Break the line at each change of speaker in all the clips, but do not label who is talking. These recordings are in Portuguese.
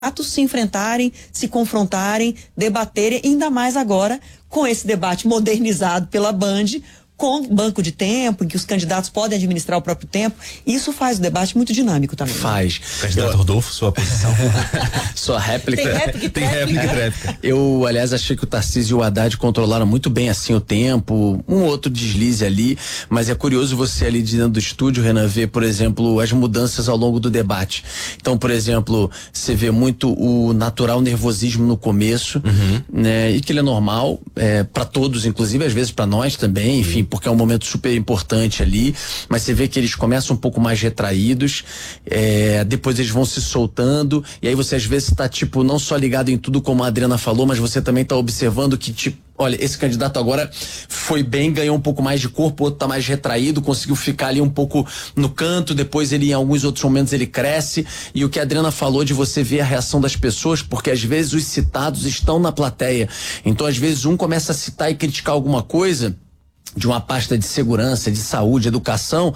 se enfrentarem, se confrontarem, debaterem, ainda mais agora com esse debate modernizado pela Band, com banco de tempo, em que os candidatos podem administrar o próprio tempo. Isso faz o debate muito dinâmico também.
Faz.
Candidato Rodolfo, sua posição.
Sua réplica.
Tem réplica e tréplica.
Eu, aliás, achei que o Tarcísio e o Haddad controlaram muito bem assim o tempo, um outro deslize ali, mas é curioso você ali dentro do estúdio, Renan, ver, por exemplo, as mudanças ao longo do debate. Então, por exemplo, você vê muito o natural nervosismo no começo, né? E que ele é normal, para todos, inclusive às vezes para nós também, enfim, porque é um momento super importante ali, mas você vê que eles começam um pouco mais retraídos, depois eles vão se soltando, e aí você às vezes tá tipo, não só ligado em tudo como a Adriana falou, mas você também tá observando que tipo, olha, esse candidato agora foi bem, ganhou um pouco mais de corpo, o outro tá mais retraído, conseguiu ficar ali um pouco no canto, depois ele em alguns outros momentos ele cresce, e o que a Adriana falou de você ver a reação das pessoas, porque às vezes os citados estão na plateia, então às vezes um começa a citar e criticar alguma coisa de uma pasta de segurança, de saúde, educação,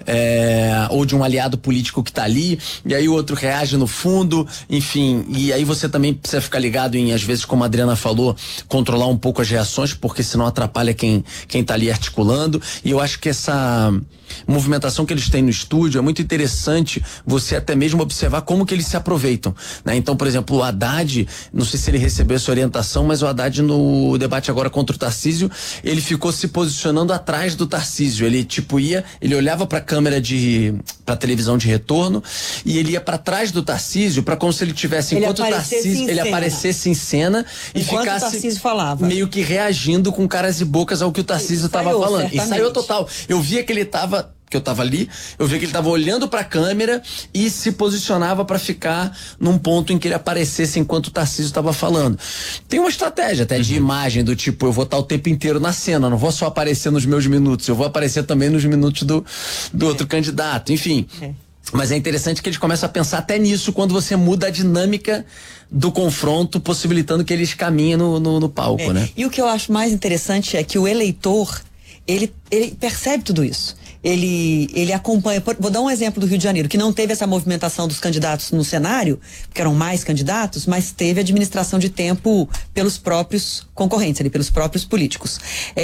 ou de um aliado político que tá ali, e aí o outro reage no fundo, enfim, e aí você também precisa ficar ligado em, às vezes, como a Adriana falou, controlar um pouco as reações, porque senão atrapalha quem tá ali articulando, e eu acho que essa movimentação que eles têm no estúdio é muito interessante você até mesmo observar como que eles se aproveitam, né? Então, por exemplo, o Haddad, não sei se ele recebeu essa orientação, mas o Haddad no debate agora contra o Tarcísio, ele ficou se posicionando atrás do Tarcísio, ele tipo ele olhava pra câmera pra televisão de retorno e ele ia pra trás do Tarcísio pra como se ele tivesse, enquanto o Tarcísio, ele aparecesse em cena e ficasse
o Tarcísio falava,
meio que reagindo com caras e bocas ao que o Tarcísio estava falando.
Certamente.
E saiu total. Eu via que ele tava, que eu tava ali, eu vi que ele tava olhando pra câmera e se posicionava pra ficar num ponto em que ele aparecesse enquanto o Tarcísio tava falando. Tem uma estratégia até de imagem do tipo, eu vou estar o tempo inteiro na cena, não vou só aparecer nos meus minutos, eu vou aparecer também nos minutos do outro candidato, enfim. Mas é interessante que eles começam a pensar até nisso quando você muda a dinâmica do confronto, possibilitando que eles caminhem no palco, né?
E o que eu acho mais interessante é que o eleitor, ele percebe tudo isso. Ele acompanha, vou dar um exemplo do Rio de Janeiro, que não teve essa movimentação dos candidatos no cenário, porque eram mais candidatos, mas teve administração de tempo pelos próprios concorrentes ali, pelos próprios políticos.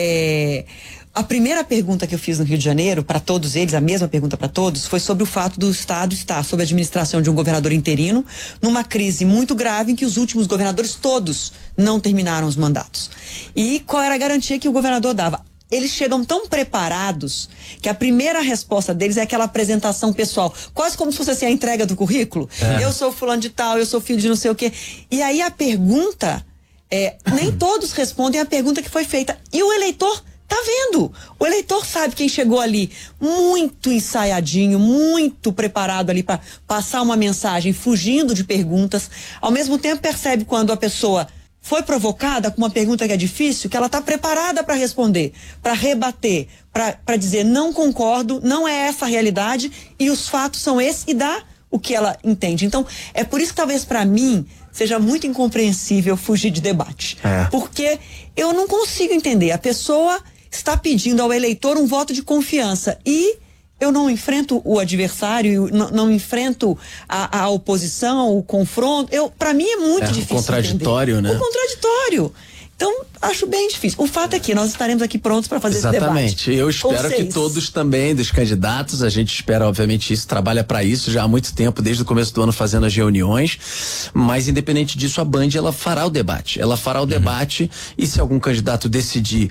A primeira pergunta que eu fiz no Rio de Janeiro, para todos eles, a mesma pergunta para todos, foi sobre o fato do Estado estar sob a administração de um governador interino, numa crise muito grave em que os últimos governadores todos não terminaram os mandatos. E qual era a garantia que o governador dava? Eles chegam tão preparados que a primeira resposta deles é aquela apresentação pessoal, quase como se fosse assim a entrega do currículo. Eu sou fulano de tal, eu sou filho de não sei o quê. E aí a pergunta, nem todos respondem a pergunta que foi feita. E o eleitor tá vendo. O eleitor sabe quem chegou ali muito ensaiadinho, muito preparado ali para passar uma mensagem, fugindo de perguntas. Ao mesmo tempo percebe quando a pessoa foi provocada com uma pergunta que é difícil, que ela está preparada para responder, para rebater, para dizer não concordo, não é essa a realidade e os fatos são esses e dá o que ela entende. Então, é por isso que talvez para mim seja muito incompreensível fugir de debate. Porque eu não consigo entender. A pessoa está pedindo ao eleitor um voto de confiança e eu não enfrento o adversário, não enfrento a oposição, o confronto. Para mim é muito difícil.
Contraditório,
entender.
né?
O contraditório. Então, acho bem difícil. O fato é que nós estaremos aqui prontos para fazer esse debate.
Exatamente. Eu espero que todos também, dos candidatos, a gente espera, obviamente, isso, trabalha para isso já há muito tempo, desde o começo do ano fazendo as reuniões, mas independente disso, a Band, ela fará o debate. Ela fará o debate e se algum candidato decidir,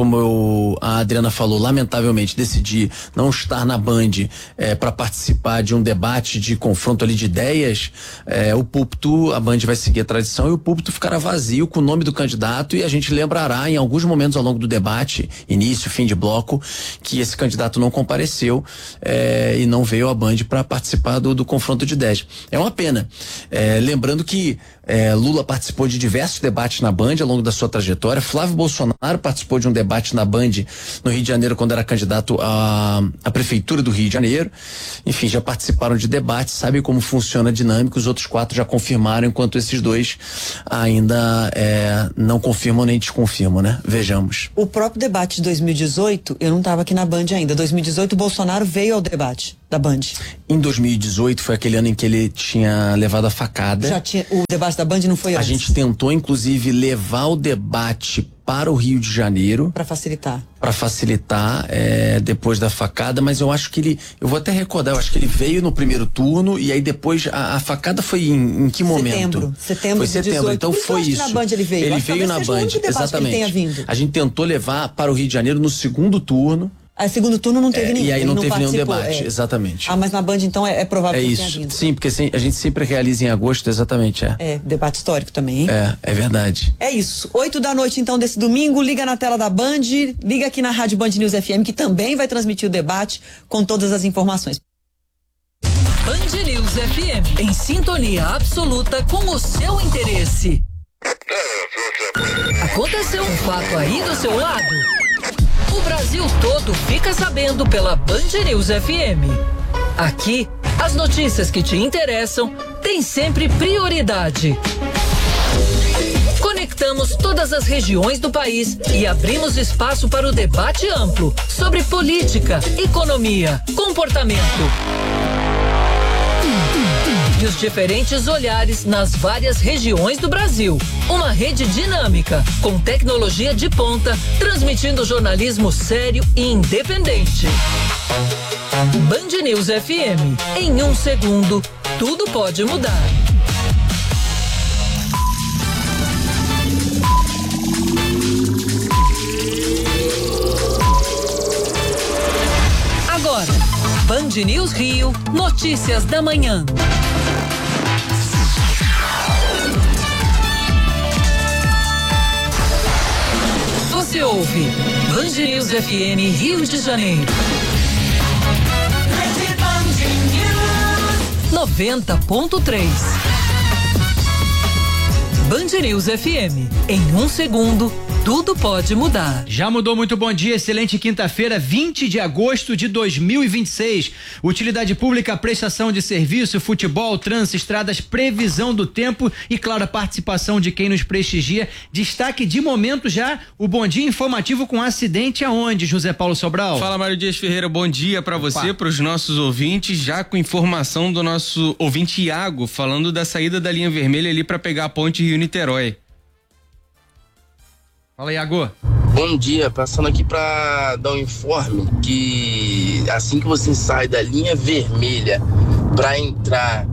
como a Adriana falou, lamentavelmente, decidir não estar na Band para participar de um debate de confronto ali de ideias, o púlpito, a Band vai seguir a tradição e o púlpito ficará vazio com o nome do candidato e a gente lembrará em alguns momentos ao longo do debate, início, fim de bloco, que esse candidato não compareceu e não veio à Band para participar do confronto de ideias. É uma pena. Lembrando que Lula participou de diversos debates na Band ao longo da sua trajetória. Flávio Bolsonaro participou de um debate na Band no Rio de Janeiro quando era candidato à prefeitura do Rio de Janeiro. Enfim, já participaram de debates, sabem como funciona a dinâmica. Os outros 4 já confirmaram, enquanto esses 2 ainda não confirmam nem desconfirmam confirmam, né? Vejamos.
O próprio debate de 2018, eu não estava aqui na Band ainda. 2018 o Bolsonaro veio ao debate da Band.
Em 2018 foi aquele ano em que ele tinha levado a facada.
O debate da Band não foi antes.
A gente tentou, inclusive, levar o debate para o Rio de Janeiro.
Para facilitar.
Depois da facada, mas eu acho que eu vou até recordar, eu acho que ele veio no primeiro turno e aí depois a facada foi em que momento?
Setembro
foi setembro,
18.
então foi isso.
Na Band ele veio.
Ele veio na Band, exatamente. A gente tentou levar para o Rio de Janeiro no segundo turno.
Segundo turno não teve nenhum.
E aí não teve nenhum debate, exatamente.
Mas na Band então é provável que tenha vindo.
Sim, porque a gente sempre realiza em agosto, exatamente,
debate histórico também, hein?
É verdade.
É isso. 8h então desse domingo, liga na tela da Band, liga aqui na Rádio Band News FM, que também vai transmitir o debate com todas as informações.
Band News FM, em sintonia absoluta com o seu interesse. Aconteceu um fato aí do seu lado? O Brasil todo fica sabendo pela Band News FM. Aqui, as notícias que te interessam têm sempre prioridade. Conectamos todas as regiões do país e abrimos espaço para o debate amplo sobre política, economia, comportamento e os diferentes olhares nas várias regiões do Brasil. Uma rede dinâmica, com tecnologia de ponta, transmitindo jornalismo sério e independente. Band News FM. Em 1 segundo, tudo pode mudar. Agora, Band News Rio, notícias da manhã. Você ouve Band News FM Rio de Janeiro. 90.3. Band News FM. Em 1 segundo, tudo pode mudar.
Já mudou, muito bom dia, excelente quinta-feira, 20 de agosto de 2026. Utilidade pública, prestação de serviço, futebol, trânsito, estradas, previsão do tempo e, claro, a participação de quem nos prestigia. Destaque de momento já, o bom dia informativo com acidente aonde, José Paulo Sobral?
Fala, Mário Dias Ferreira, bom dia pra você, pros nossos ouvintes, já com informação do nosso ouvinte Iago, falando da saída da linha vermelha ali pra pegar a ponte Rio-Niterói.
Fala, Iago.
Bom dia, passando aqui para dar um informe que assim que você sai da linha vermelha para entrar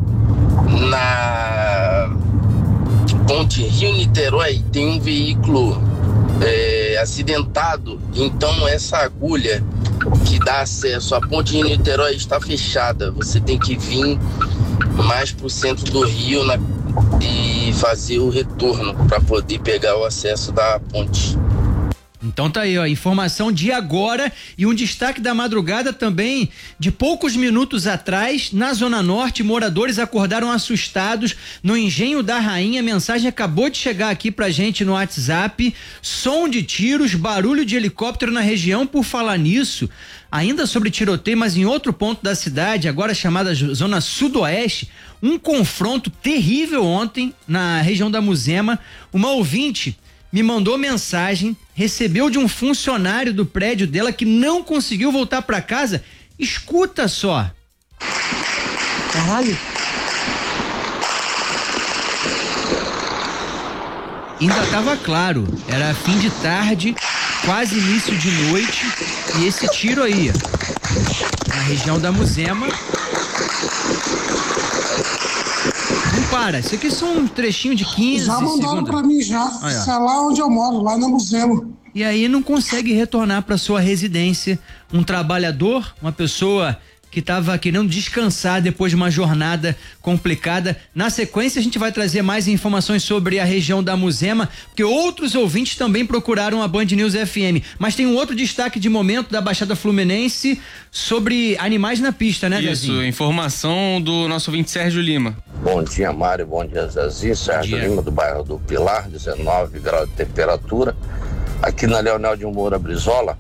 na ponte Rio-Niterói, tem um veículo acidentado, então essa agulha que dá acesso à ponte Rio-Niterói está fechada. Você tem que vir mais pro centro do Rio e fazer o retorno para poder pegar o acesso da ponte.
Então tá aí, ó, informação de agora e um destaque da madrugada também, de poucos minutos atrás, na Zona Norte, moradores acordaram assustados no Engenho da Rainha. A mensagem acabou de chegar aqui pra gente no WhatsApp, som de tiros, barulho de helicóptero na região. Por falar nisso, ainda sobre tiroteio, mas em outro ponto da cidade, agora chamada Zona Sudoeste, um confronto terrível ontem na região da Muzema. Uma ouvinte me mandou mensagem, recebeu de um funcionário do prédio dela que não conseguiu voltar para casa. Escuta só.
Caralho.
Ainda tava claro, era fim de tarde, quase início de noite, e esse tiro aí, ó, na região da Muzema. Não para, isso aqui são um trechinho de 15
já mandaram
segundos.
Pra mim já, isso é lá onde eu moro, lá na Muzema.
E aí não consegue retornar para sua residência. Um trabalhador, uma pessoa que estava querendo descansar depois de uma jornada complicada. Na sequência a gente vai trazer mais informações sobre a região da Muzema, porque outros ouvintes também procuraram a Band News FM. Mas tem um outro destaque de momento da Baixada Fluminense sobre animais na pista, né, Zezinho?
Isso, informação do nosso ouvinte Sérgio Lima.
Bom dia, Mário, bom dia, Zezinho. Sérgio Lima, do bairro do Pilar, 19 graus de temperatura. Aqui na Leonel de Moura Brizola,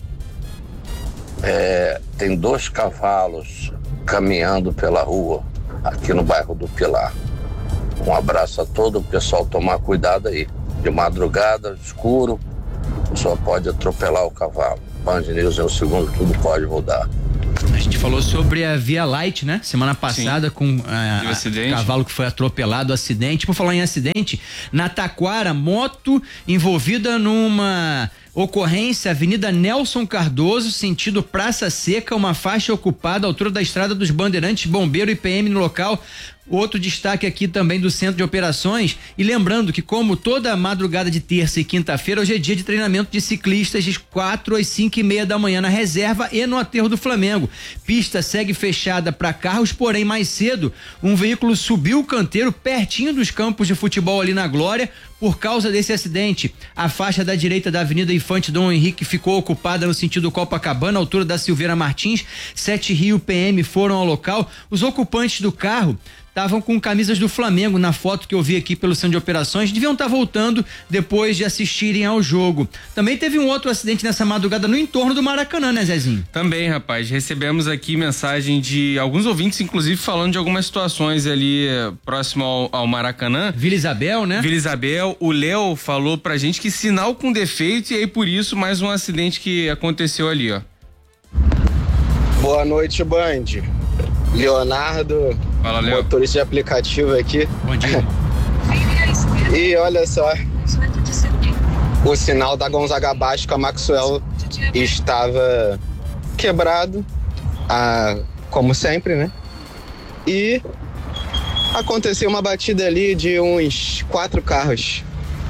tem 2 cavalos caminhando pela rua, aqui no bairro do Pilar. Um abraço a todo o pessoal, tomar cuidado aí. De madrugada, escuro, só pode atropelar o cavalo. Band News é o segundo, tudo pode rodar.
A gente falou sobre a Via Light, né? Semana passada. Sim. Com o cavalo que foi atropelado, acidente. Por falar em acidente, na Taquara, moto envolvida numa ocorrência, Avenida Nelson Cardoso, sentido Praça Seca, uma faixa ocupada à altura da Estrada dos Bandeirantes, bombeiro e PM no local. Outro destaque aqui também do Centro de Operações, e lembrando que como toda madrugada de terça e quinta-feira, hoje é dia de treinamento de ciclistas de 4 às 5:30 da manhã na reserva e no aterro do Flamengo. Pista segue fechada para carros, porém mais cedo um veículo subiu o canteiro pertinho dos campos de futebol ali na Glória. Por causa desse acidente, a faixa da direita da Avenida Infante Dom Henrique ficou ocupada no sentido Copacabana, altura da Silveira Martins. 7 Rio PM foram ao local. Os ocupantes do carro estavam com camisas do Flamengo na foto que eu vi aqui pelo Centro de Operações, deviam estar voltando depois de assistirem ao jogo. Também teve um outro acidente nessa madrugada no entorno do Maracanã, né, Zezinho?
Também, rapaz, recebemos aqui mensagem de alguns ouvintes, inclusive falando de algumas situações ali próximo ao Maracanã.
Vila Isabel, né?
Vila Isabel, o Léo falou pra gente que sinal com defeito, e aí por isso mais um acidente que aconteceu ali, ó.
Boa noite, Band. Leonardo,
fala, Léo.
Motorista de aplicativo aqui.
Bom dia.
E olha só, o sinal da Gonzaga Baixo com a Maxwell estava quebrado, como sempre, né? E aconteceu uma batida ali de uns 4 carros.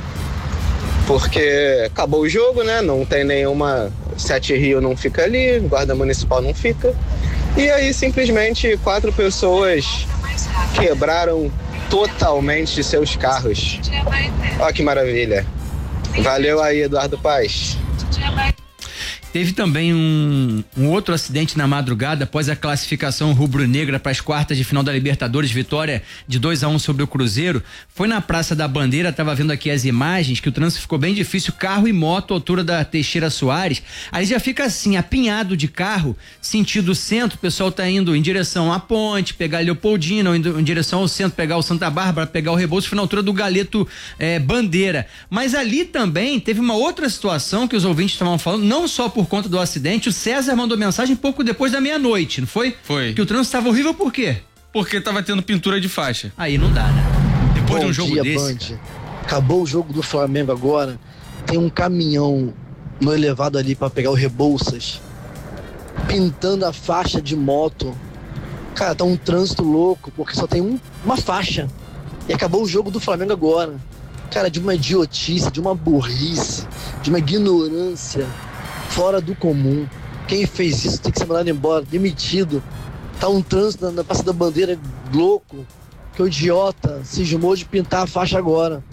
Porque acabou o jogo, né? Não tem nenhuma... 7 Rio não fica ali, Guarda Municipal não fica. E aí, simplesmente, 4 pessoas quebraram totalmente seus carros. Olha que maravilha. Valeu aí, Eduardo Paes.
Teve também um outro acidente na madrugada após a classificação rubro-negra para as quartas de final da Libertadores, vitória de 2-1 sobre o Cruzeiro. Foi na Praça da Bandeira, tava vendo aqui as imagens, que o trânsito ficou bem difícil, carro e moto à altura da Teixeira Soares. Aí já fica assim, apinhado de carro, sentido centro, o pessoal tá indo em direção à ponte, pegar Leopoldina, ou em direção ao centro, pegar o Santa Bárbara, pegar o Rebouças, foi na altura do Galeto Bandeira. Mas ali também teve uma outra situação que os ouvintes estavam falando, não só por conta do acidente. O César mandou mensagem pouco depois da meia-noite, não foi?
Foi.
Que o trânsito estava horrível, por quê?
Porque tava tendo pintura de faixa.
Aí não dá, né? Depois de um jogo desse.
Band. Acabou o jogo do Flamengo agora, tem um caminhão no elevado ali para pegar o Rebouças, pintando a faixa de moto. Cara, tá um trânsito louco, porque só tem uma faixa. E acabou o jogo do Flamengo agora. Cara, de uma idiotice, de uma burrice, de uma ignorância fora do comum. Quem fez isso tem que ser mandado embora, demitido. Tá um trânsito na Praça da Bandeira louco, que o idiota cismou de pintar a faixa agora.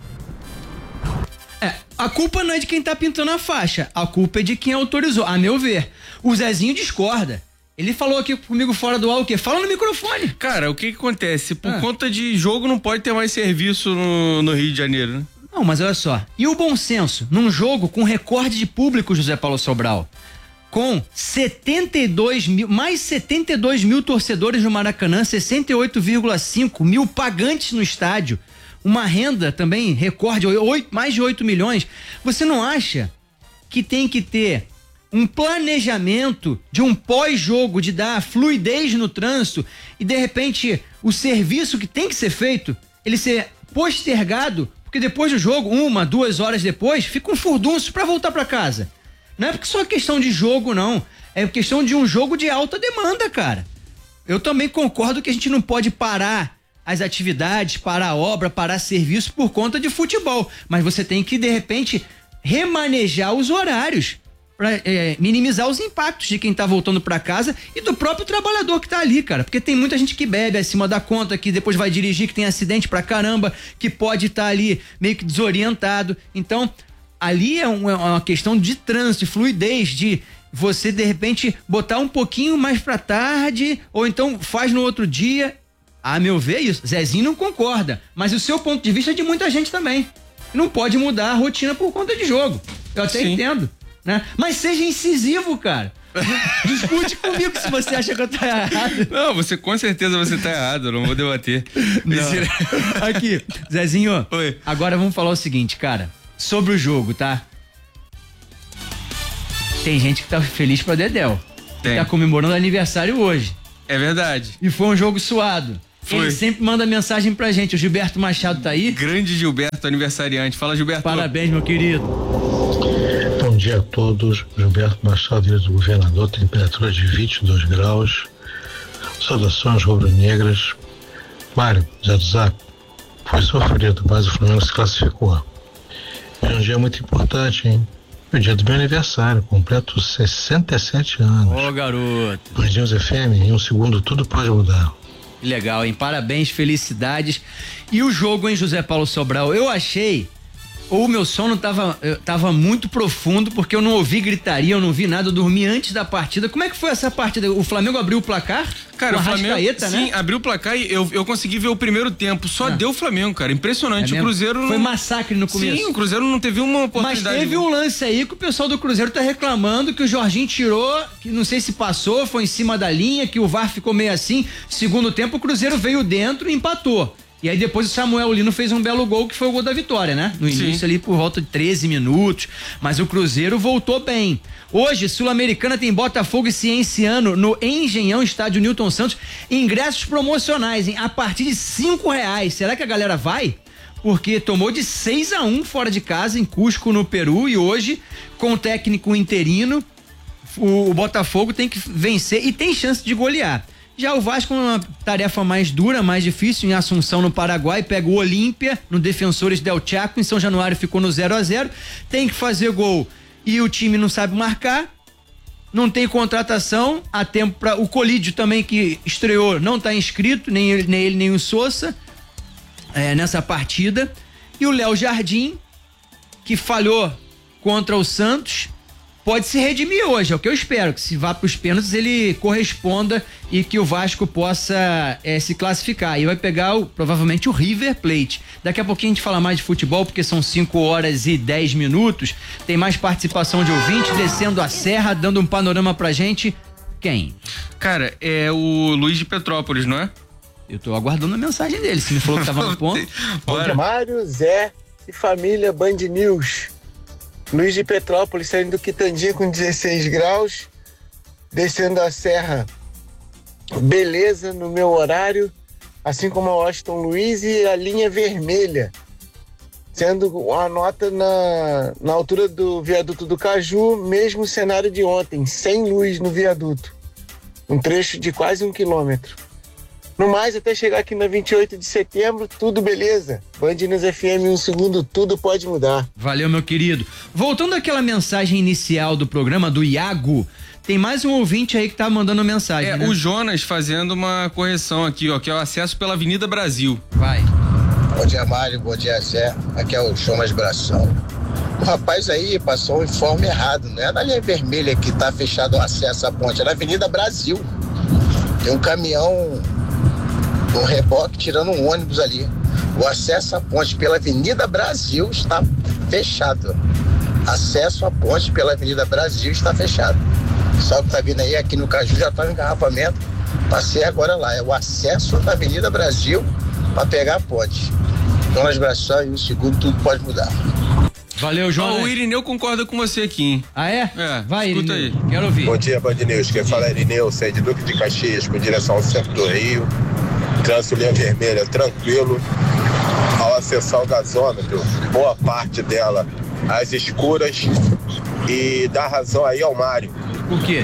A culpa não é de quem tá pintando a faixa, a culpa é de quem autorizou, a meu ver. O Zezinho discorda. Ele falou aqui comigo fora do ar o quê? Fala no microfone.
Cara, o que acontece? Por conta de jogo não pode ter mais serviço no Rio de Janeiro, né?
Não, mas olha só, e o bom senso? Num jogo com recorde de público, José Paulo Sobral, com 72 mil torcedores no Maracanã, 68,5 mil pagantes no estádio, uma renda também, recorde, mais de 8 milhões, você não acha que tem que ter um planejamento de um pós-jogo, de dar fluidez no trânsito e de repente o serviço que tem que ser feito, ele ser postergado? Porque depois do jogo, 1, 2 horas depois, fica um furdunço pra voltar pra casa. Não é porque só questão de jogo, não. É questão de um jogo de alta demanda, cara. Eu também concordo que a gente não pode parar as atividades, parar a obra, parar serviço por conta de futebol. Mas você tem que, de repente, remanejar os horários para minimizar os impactos de quem tá voltando para casa e do próprio trabalhador que tá ali, cara, porque tem muita gente que bebe acima da conta, que depois vai dirigir, que tem acidente pra caramba, que pode estar ali meio que desorientado. Então, ali é uma questão de trânsito, de fluidez, de você de repente botar um pouquinho mais pra tarde, ou então faz no outro dia. A meu ver, isso, Zezinho não concorda, mas o seu ponto de vista é de muita gente também. Não pode mudar a rotina por conta de jogo. Eu até entendo. Né? Mas seja incisivo, cara. Discute comigo se você acha que eu tô errado.
Não, com certeza você tá errado, eu não vou debater.
Não. Aqui, Zezinho.
Oi.
Agora vamos falar o seguinte, cara, sobre o jogo, tá? Tem gente que tá feliz pra Dedéu.
Tem.
Tá comemorando aniversário hoje.
É verdade.
E foi um jogo suado.
Foi.
Ele sempre manda mensagem pra gente. O Gilberto Machado tá aí.
Grande Gilberto, aniversariante. Fala, Gilberto.
Parabéns, meu querido.
Bom dia a todos. Gilberto Machado, dia do governador, temperatura de 22 graus. Saudações rubro-negras. Mário, Zé do Zap, foi sofrido, mas o Flamengo se classificou. É um dia muito importante, hein? É o dia do meu aniversário, completo 67 anos.
Ô, garoto.
Band News FM, em um segundo tudo pode mudar.
Legal, hein? Parabéns, felicidades. E o jogo, hein, José Paulo Sobral? Eu achei... Ou o meu sono tava muito profundo, porque eu não ouvi gritaria, eu não vi nada, eu dormi antes da partida. Como é que foi essa partida? O Flamengo abriu o placar?
Cara, o Flamengo,
né?
sim, abriu o placar e eu consegui ver o primeiro tempo. Só deu o Flamengo, cara. Impressionante. O Cruzeiro...
Foi massacre no começo.
Sim, o Cruzeiro não teve uma oportunidade.
Mas teve um lance aí que o pessoal do Cruzeiro tá reclamando que o Jorginho tirou, que não sei se passou, foi em cima da linha, que o VAR ficou meio assim. Segundo tempo, o Cruzeiro veio dentro e empatou. E aí depois o Samuel Lino fez um belo gol, que foi o gol da vitória, né? No início ali por volta de 13 minutos, mas o Cruzeiro voltou bem. Hoje, Sul-Americana tem Botafogo e Cienciano no Engenhão, estádio Newton Santos, ingressos promocionais, hein? A partir de R$5. Será que a galera vai? Porque tomou de 6-1 fora de casa em Cusco, no Peru, e hoje, com o técnico interino, o Botafogo tem que vencer e tem chance de golear. Já o Vasco, uma tarefa mais dura, mais difícil, em Assunção, no Paraguai, pega o Olímpia no Defensores del Chaco, em São Januário ficou no 0-0, tem que fazer gol e o time não sabe marcar, não tem contratação, há tempo para o Colídio também, que estreou, não tá inscrito, nem ele nem o Sousa, nessa partida, e o Léo Jardim, que falhou contra o Santos, pode se redimir hoje, é o que eu espero, que se vá para os pênaltis ele corresponda e que o Vasco possa se classificar. E vai pegar provavelmente o River Plate. Daqui a pouquinho a gente fala mais de futebol, porque são 5h10. Tem mais participação de ouvinte, descendo a serra, dando um panorama pra gente. Quem?
Cara, é o Luiz de Petrópolis, não é?
Eu tô aguardando a mensagem dele, se me falou que tava no ponto.
Mário, Zé e família Band News. Luiz de Petrópolis, saindo do Quitandinha com 16 graus, descendo a serra, beleza, no meu horário, assim como a Washington Luiz e a linha vermelha, sendo uma nota na altura do viaduto do Caju, mesmo cenário de ontem, sem luz no viaduto, um trecho de quase 1 quilômetro. No mais, até chegar aqui na 28 de setembro, tudo beleza. Band News FM, um segundo, tudo pode mudar.
Valeu, meu querido. Voltando àquela mensagem inicial do programa do Iago, tem mais um ouvinte aí que tá mandando mensagem, né?
O Jonas fazendo uma correção aqui, ó, que é o acesso pela Avenida Brasil.
Vai.
Bom dia, Mário, bom dia, Zé. Aqui é o Jonas Bração. O rapaz aí passou o informe errado, não é na linha vermelha que tá fechado o acesso à ponte, é na Avenida Brasil. Tem um caminhão, um reboque tirando um ônibus ali. O acesso à ponte pela Avenida Brasil está fechado. Acesso à ponte pela Avenida Brasil está fechado. Só que tá vindo aí, aqui no Caju já tá em engarrafamento. Passei agora lá, é o acesso da Avenida Brasil para pegar a ponte. Jonas Bração, em um segundo tudo pode mudar.
Valeu, João.
O Irineu concorda com você aqui, hein?
Ah, é?
É,
vai,
escuta
Irineu.
aí.
Quero ouvir.
Bom dia, Band News. Quem fala é Irineu, saí de Duque de Caxias com direção ao centro do Rio. Trânsito linha vermelha, tranquilo. Ao acessar o gasômetro, boa parte dela às escuras. E dá razão aí ao Mário.
Por quê?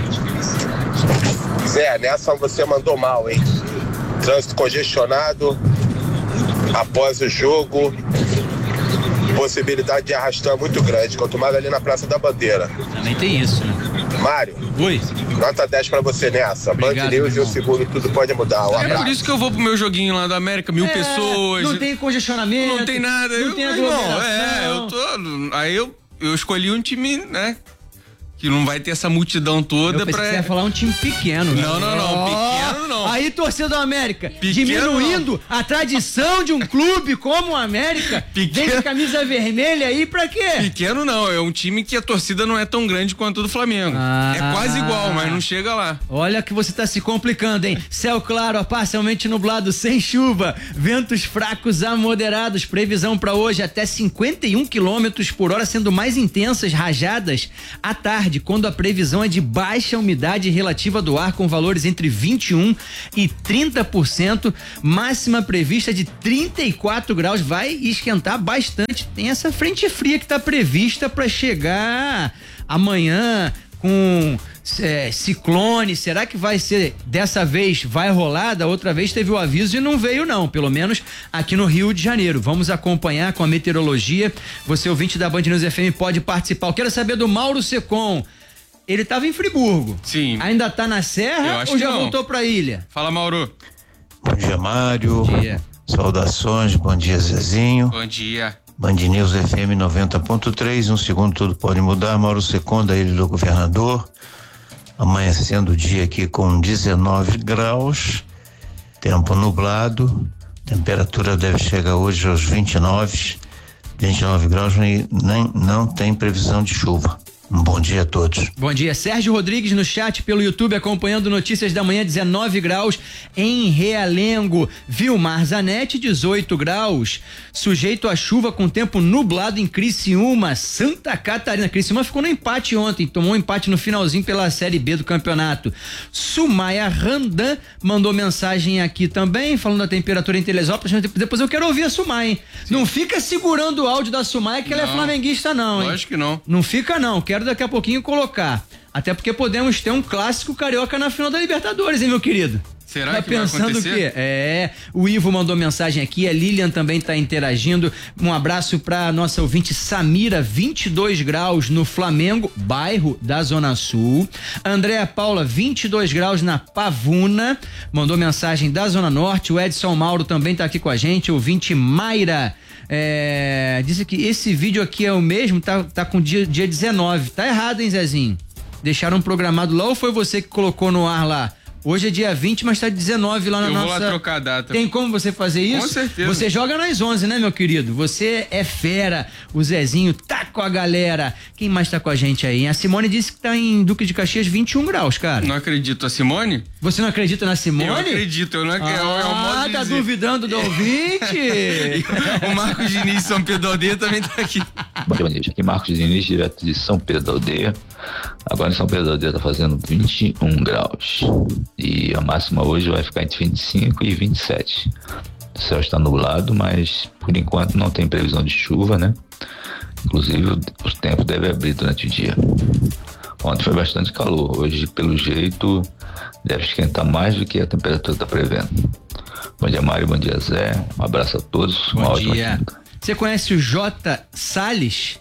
Zé, nessa você mandou mal, hein? Trânsito congestionado após o jogo. Possibilidade de arrastar muito grande, quanto mais ali na Praça da Bandeira.
Também tem isso, né?
Mário,
oi.
Nota 10 pra você nessa. Band News e o segundo tudo pode mudar.
É por isso que eu vou pro meu joguinho lá da América, 1000 pessoas.
Não tem congestionamento.
Não tem nada.
Não tem aglomeração.
Eu tô... Aí eu escolhi um time, né? Que não vai ter essa multidão toda.
Eu pensei que você ia falar um time pequeno.
Não, pequeno não.
aí, torcedor do América, diminuindo a tradição de um clube como o América, vem com a camisa vermelha aí pra quê?
Pequeno não, é um time que a torcida não é tão grande quanto a do Flamengo. É quase igual, mas não chega lá.
Olha que você tá se complicando, hein? Céu claro, parcialmente nublado, sem chuva, ventos fracos a moderados, previsão pra hoje até 51 km/h, sendo mais intensas rajadas à tarde, quando a previsão é de baixa umidade relativa do ar, com valores entre 21% e 30%, máxima prevista de 34 graus, vai esquentar bastante. Tem essa frente fria que tá prevista para chegar amanhã com ciclone. Será que vai ser dessa vez? Vai rolar? Da outra vez teve o aviso e não veio não, pelo menos aqui no Rio de Janeiro. Vamos acompanhar com a meteorologia. Você, ouvinte da Band News FM, pode participar. Eu quero saber do Mauro Secom. Ele estava em Friburgo.
Sim.
Ainda tá na Serra ou já voltou pra ilha?
Fala, Mauro.
Bom dia, Mário.
Bom dia.
Saudações, bom dia, Zezinho.
Bom dia.
Band News FM 90.3, um segundo tudo pode mudar. Mauro Secom, da Ilha do Governador. Amanhecendo o dia aqui com 19 graus, tempo nublado, temperatura deve chegar hoje aos 29 graus e não tem previsão de chuva. Um bom dia a todos.
Bom dia, Sérgio Rodrigues no chat pelo YouTube, acompanhando notícias da manhã, 19 graus em Realengo. Vilmar Zanetti, 18 graus, sujeito a chuva com tempo nublado em Criciúma, Santa Catarina. Criciúma ficou no empate ontem, tomou um empate no finalzinho pela Série B do campeonato. Sumaia Randan mandou mensagem aqui também, falando da temperatura em Teresópolis. Depois eu quero ouvir a Sumaia, hein? Sim. Não fica segurando o áudio da Sumaia que ela é flamenguista não, hein?
Lógico que não.
Não fica não, quero daqui a pouquinho colocar. Até porque podemos ter um clássico carioca na final da Libertadores, hein, meu querido?
Será
tá
que
pensando
vai acontecer?
O quê? O Ivo mandou mensagem aqui, a Lilian também tá interagindo. Um abraço pra nossa ouvinte Samira, 22 graus no Flamengo, bairro da Zona Sul. Andréa Paula, 22 graus na Pavuna, mandou mensagem da Zona Norte. O Edson Mauro também tá aqui com a gente, ouvinte Mayra. Disse que esse vídeo aqui é o mesmo, tá com dia 19. Tá errado, hein, Zezinho? Deixaram programado lá ou foi você que colocou no ar lá? Hoje é dia 20, mas tá 19 lá na nossa...
Eu vou lá trocar a data.
Tem como você fazer isso?
Com certeza.
Você joga nas 11, né, meu querido? Você é fera. O Zezinho tá com a galera. Quem mais tá com a gente aí? A Simone disse que tá em Duque de Caxias 21 graus, cara.
Não acredito. A Simone?
Você não acredita na Simone?
Eu acredito. Eu não acredito. É o modo de
tá
dizer.
Duvidando do ouvinte?
O Marcos Diniz, São Pedro da Aldeia, também tá aqui.
Bom dia, aqui Marcos Diniz, direto de São Pedro da Aldeia. Agora em São Pedro da Aldeia tá fazendo 21 graus. E a máxima hoje vai ficar entre 25 e 27. O céu está nublado, mas por enquanto não tem previsão de chuva, né? Inclusive o tempo deve abrir durante o dia. Ontem foi bastante calor, hoje pelo jeito deve esquentar mais do que a temperatura está prevendo. Bom dia, Mário, bom dia, Zé, um abraço a todos.
Bom dia. Você conhece o J. Salles?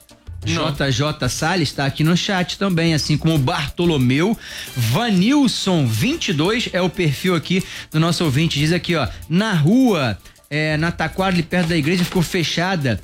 JJ Salles está aqui no chat também, assim como o Bartolomeu. Vanilson 22 é o perfil aqui do nosso ouvinte. Diz aqui, ó, na rua, na Taquara, ali perto da igreja, ficou fechada.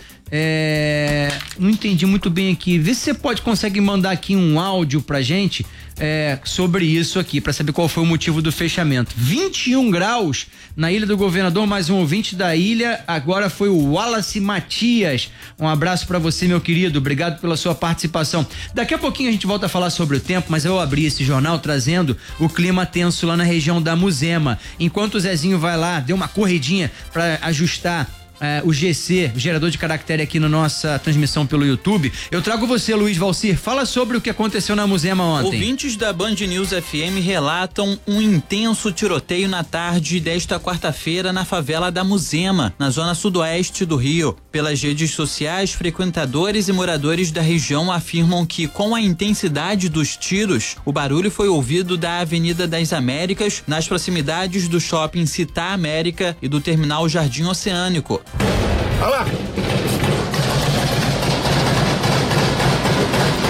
Não entendi muito bem aqui. Vê se você consegue mandar aqui um áudio pra gente sobre isso aqui, pra saber qual foi o motivo do fechamento. 21 graus na Ilha do Governador, mais um ouvinte da ilha, agora foi o Wallace Matias. Um abraço pra você, meu querido, obrigado pela sua participação. Daqui a pouquinho a gente volta a falar sobre o tempo, mas eu abri esse jornal trazendo o clima tenso lá na região da Muzema. Enquanto o Zezinho vai lá, deu uma corridinha pra ajustar o GC, o gerador de caractere aqui na nossa transmissão pelo YouTube. Eu trago você, Luiz Valcir. Fala sobre o que aconteceu na Muzema ontem.
Ouvintes da Band News FM relatam um intenso tiroteio na tarde desta quarta-feira na favela da Muzema, na zona sudoeste do Rio. Pelas redes sociais, frequentadores e moradores da região afirmam que, com a intensidade dos tiros, o barulho foi ouvido da Avenida das Américas, nas proximidades do shopping Città América e do terminal Jardim Oceânico. Olha lá!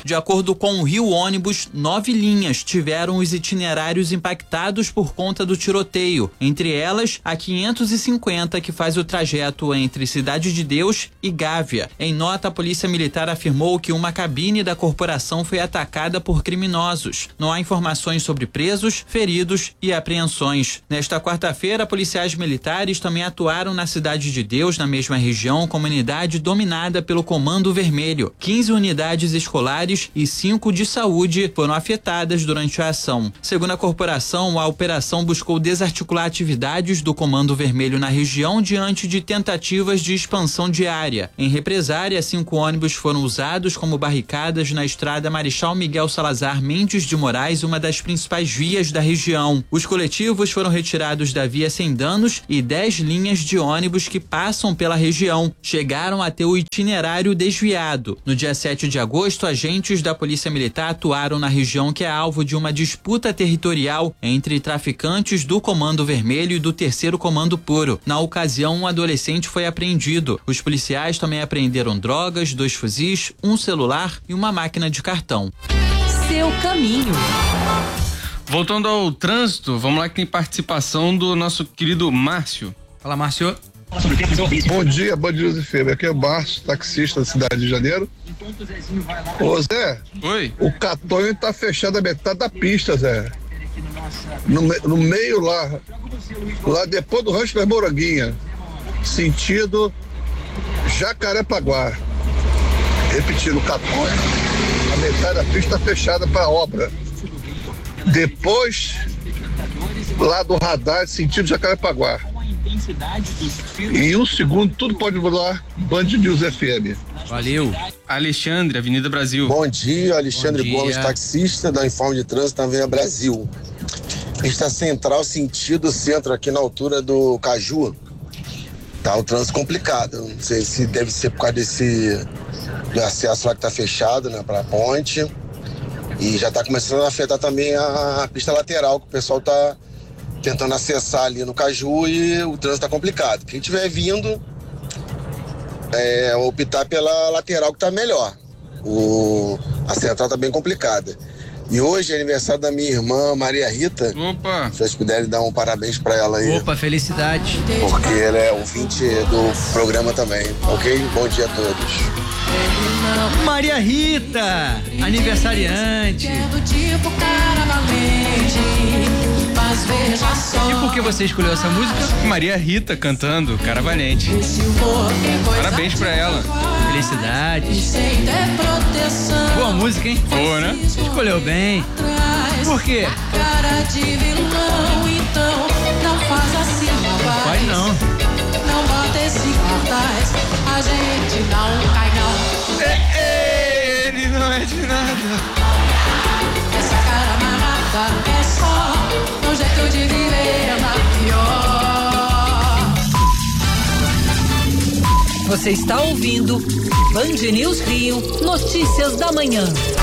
De acordo com o Rio Ônibus, 9 linhas tiveram os itinerários impactados por conta do tiroteio, entre elas a 550 que faz o trajeto entre Cidade de Deus e Gávea. Em nota, a Polícia Militar afirmou que uma cabine da corporação foi atacada por criminosos. Não há informações sobre presos, feridos e apreensões. Nesta quarta-feira, policiais militares também atuaram na Cidade de Deus, na mesma região, comunidade dominada pelo Comando Vermelho. 15 unidades escolares e 5 de saúde foram afetadas durante a ação. Segundo a corporação, a operação buscou desarticular atividades do Comando Vermelho na região diante de tentativas de expansão de área. Em represária, 5 ônibus foram usados como barricadas na estrada Marechal Miguel Salazar Mendes de Moraes, uma das principais vias da região. Os coletivos foram retirados da via sem danos e 10 linhas de ônibus que passam pela região chegaram a ter o itinerário desviado. No dia 7 de agosto, agentes da Polícia Militar atuaram na região que é alvo de uma disputa territorial entre traficantes do Comando Vermelho e do 3º Comando Puro. Na ocasião, um adolescente foi apreendido. Os policiais também apreenderam drogas, 2 fuzis, um celular e uma máquina de cartão.
Seu caminho.
Voltando ao trânsito, vamos lá que tem participação do nosso querido Márcio. Fala, Márcio.
Bom dia, Band News FM. Aqui é o Márcio, taxista da cidade de Janeiro. Ô Zé,
oi.
O Catonho tá fechado a metade da pista, Zé. No meio lá depois do Rancho das Moranguinhas, sentido Jacarepaguá. Repetindo, Catonho, a metade da pista tá fechada para obra. Depois, lá do radar, sentido Jacarepaguá. Em um segundo, tudo pode mudar. Band News FM.
Valeu. Alexandre, Avenida Brasil.
Bom dia, Alexandre Gomes, taxista da Informe de Trânsito na Avenida Brasil. Pista central, sentido centro, aqui na altura do Caju. Tá o trânsito complicado. Não sei se deve ser por causa do acesso lá que tá fechado, né, pra ponte. E já tá começando a afetar também a pista lateral, que o pessoal tá tentando acessar ali no Caju e o trânsito tá complicado. Quem estiver vindo, optar pela lateral que tá melhor. A central tá bem complicada. E hoje é aniversário da minha irmã Maria Rita.
Opa!
Se vocês puderem dar um parabéns pra ela aí.
Opa, felicidade.
Porque ela é ouvinte do programa também, ok? Bom dia a todos.
Maria Rita, aniversariante. E por que você escolheu essa música?
Maria Rita cantando, cara valente. Parabéns pra ela.
Felicidade. Boa música, hein?
Boa, né?
Escolheu bem. Por quê?
Cara de vilão, então não faz assim, rapaz.
Pode não.
Não bota esse cartaz, a gente não cai não.
Ele não é de nada.
Essa cara amarrada é só um jeito de viver na pior.
Você está ouvindo Band News Rio, notícias da manhã.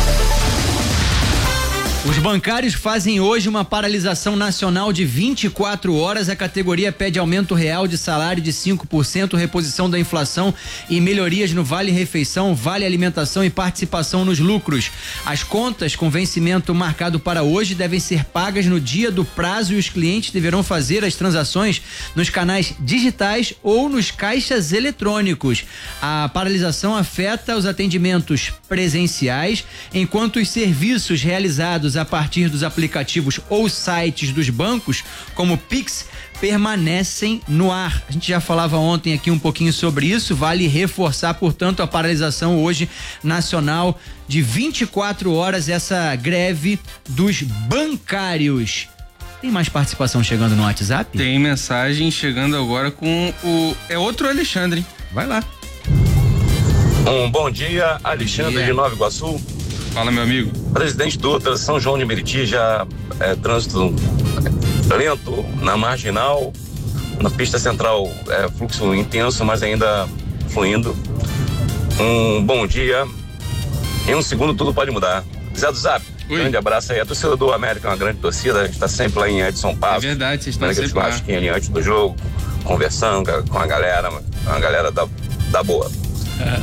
Os bancários fazem hoje uma paralisação nacional de 24 horas. A categoria pede aumento real de salário de 5%, reposição da inflação e melhorias no Vale Refeição, Vale Alimentação e participação nos lucros. As contas com vencimento marcado para hoje devem ser pagas no dia do prazo e os clientes deverão fazer as transações nos canais digitais ou nos caixas eletrônicos. A paralisação afeta os atendimentos presenciais, enquanto os serviços realizados a partir dos aplicativos ou sites dos bancos, como Pix, permanecem no ar. A gente já falava ontem aqui um pouquinho sobre isso. Vale reforçar, portanto, a paralisação hoje nacional de 24 horas, essa greve dos bancários. Tem mais participação chegando no WhatsApp?
Tem mensagem chegando agora com é outro Alexandre, hein? Vai lá.
Bom dia, Alexandre de Nova Iguaçu.
Fala, meu amigo.
Presidente Dutra, São João de Meriti, já trânsito lento na marginal, na pista central fluxo intenso, mas ainda fluindo. Bom dia. Em um segundo tudo pode mudar. Zé do Zap, grande abraço aí. A torcida do América é uma grande torcida, a gente tá sempre lá em Edson Passo.
É verdade, vocês estão sempre
lá. Ali antes do jogo, conversando com a galera da boa.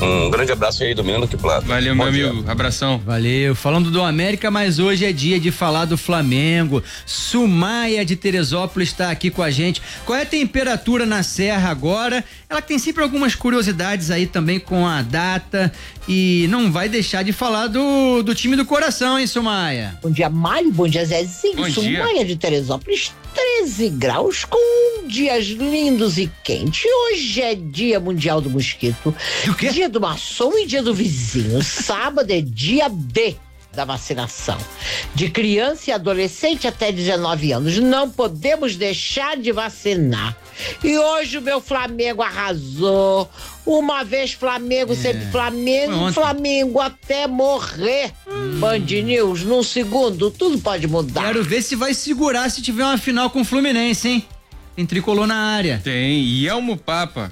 Um grande abraço aí do Menino aqui pro lado.
Valeu, meu amigo. Abração.
Valeu. Falando do América, mas hoje é dia de falar do Flamengo. Sumaia de Teresópolis está aqui com a gente. Qual é a temperatura na Serra agora? Ela tem sempre algumas curiosidades aí também com a data e não vai deixar de falar do time do coração, hein, Sumaia?
Bom dia, Mário. Bom dia, Zezinho.
Bom
Sumaia
dia.
de Teresópolis, 13 graus com dias lindos e quentes. Hoje é dia mundial do mosquito, dia do maçom e dia do vizinho. Sábado é dia D da vacinação de criança e adolescente até 19 anos. Não podemos deixar de vacinar. E hoje o meu Flamengo arrasou. Uma vez Flamengo, sempre Flamengo, Flamengo até morrer. Band News, num segundo, tudo pode mudar.
Quero ver se vai segurar se tiver uma final com o Fluminense, hein? Tem tricolor na área.
Tem, e Elmo Papa.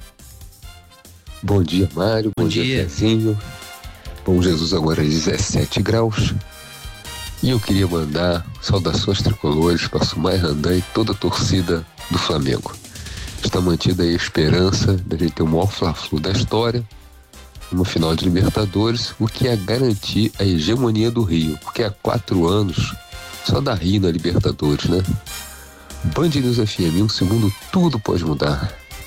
Bom dia, Mário. Bom dia, Zezinho. Bom Jesus, agora é 17 graus. E eu queria mandar saudações tricolores para Sumaia Randan e toda a torcida do Flamengo. Está mantida aí a esperança da gente ter o maior Fla-Flu da história, uma final de Libertadores, o que é garantir a hegemonia do Rio, porque há 4 anos só dá Rio na Libertadores, né? Band News FM, um segundo, tudo pode mudar.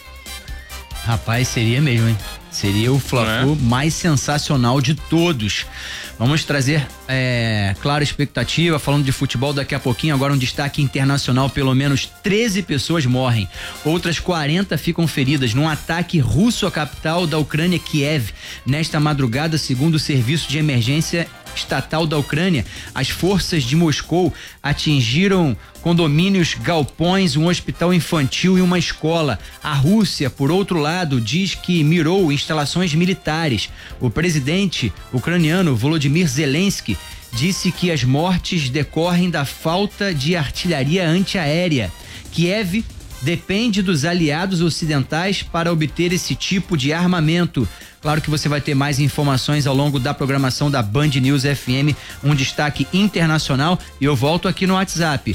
Rapaz, seria mesmo, hein? Seria o Fla-Flu mais sensacional de todos. Vamos trazer, claro, expectativa, falando de futebol daqui a pouquinho. Agora um destaque internacional, pelo menos 13 pessoas morrem. Outras 40 ficam feridas num ataque russo à capital da Ucrânia, Kiev. Nesta madrugada, segundo o Serviço de Emergência Estatal da Ucrânia, as forças de Moscou atingiram condomínios, galpões, um hospital infantil e uma escola. A Rússia, por outro lado, diz que mirou instalações militares. O presidente ucraniano Volodymyr Zelensky disse que as mortes decorrem da falta de artilharia antiaérea. Kiev depende dos aliados ocidentais para obter esse tipo de armamento. Claro que você vai ter mais informações ao longo da programação da Band News FM, um destaque internacional, e eu volto aqui no WhatsApp,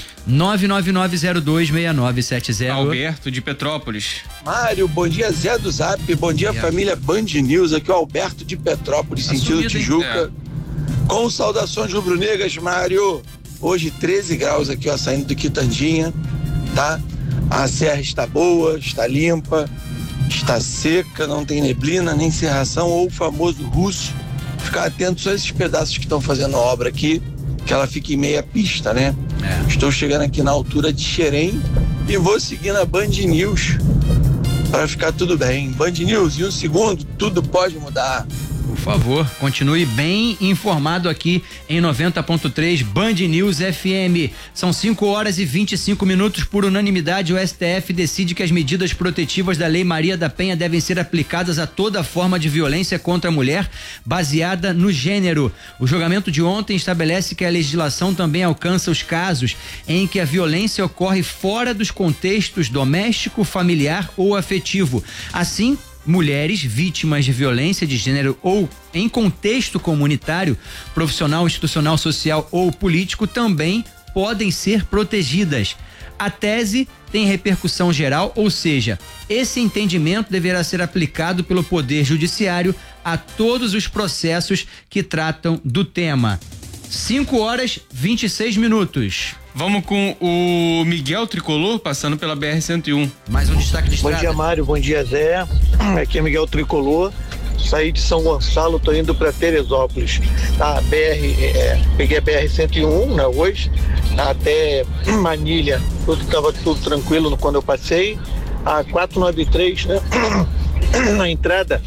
999026970.
Alberto de Petrópolis.
Mário, bom dia, Zé do Zap, bom dia, família Band News, aqui é o Alberto de Petrópolis, sentido Tijuca, com saudações rubro-negras, Mário. Hoje 13 graus aqui, ó, saindo do Quitandinha, tá? A serra está boa, está limpa, está seca, não tem neblina, nem cerração ou o famoso russo. Ficar atento só a esses pedaços que estão fazendo a obra aqui, que ela fica em meia pista, né? Estou chegando aqui na altura de Xerém e vou seguir na Band News para ficar tudo bem. Band News, em um segundo, tudo pode mudar.
Por favor, continue bem informado aqui em 90.3 Band News FM. São 5 horas e 25 minutos. Por unanimidade, o STF decide que as medidas protetivas da Lei Maria da Penha devem ser aplicadas a toda forma de violência contra a mulher baseada no gênero. O julgamento de ontem estabelece que a legislação também alcança os casos em que a violência ocorre fora dos contextos doméstico, familiar ou afetivo. Assim, mulheres vítimas de violência de gênero ou em contexto comunitário, profissional, institucional, social ou político também podem ser protegidas. A tese tem repercussão geral, ou seja, esse entendimento deverá ser aplicado pelo Poder Judiciário a todos os processos que tratam do tema. 5 horas 26 minutos.
Vamos com o Miguel Tricolor, passando pela BR-101.
Mais um destaque de estrada.
Bom dia, Mário. Bom dia, Zé. Aqui é Miguel Tricolor. Saí de São Gonçalo, tô indo para Teresópolis. Tá, peguei a BR-101, né, hoje, até Manilha. Tava tudo tranquilo quando eu passei. A 493, né, na entrada,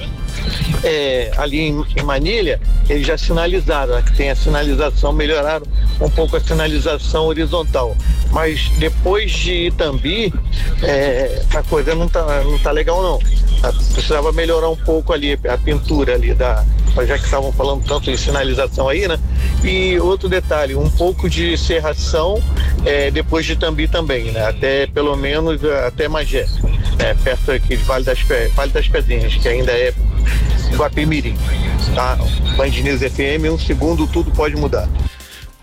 ali em Manilha, eles já sinalizaram, que tem a sinalização, melhoraram um pouco a sinalização horizontal, mas depois de Itambi, a coisa não tá legal não. Precisava melhorar um pouco ali a pintura ali já que estavam falando tanto de sinalização aí, né? E outro detalhe, um pouco de serração depois de Itambi também, né? Até pelo menos até Magé, perto aqui de Vale das Pedrinhas, que ainda é Guapimirim, tá? Band News FM, um segundo, tudo pode mudar.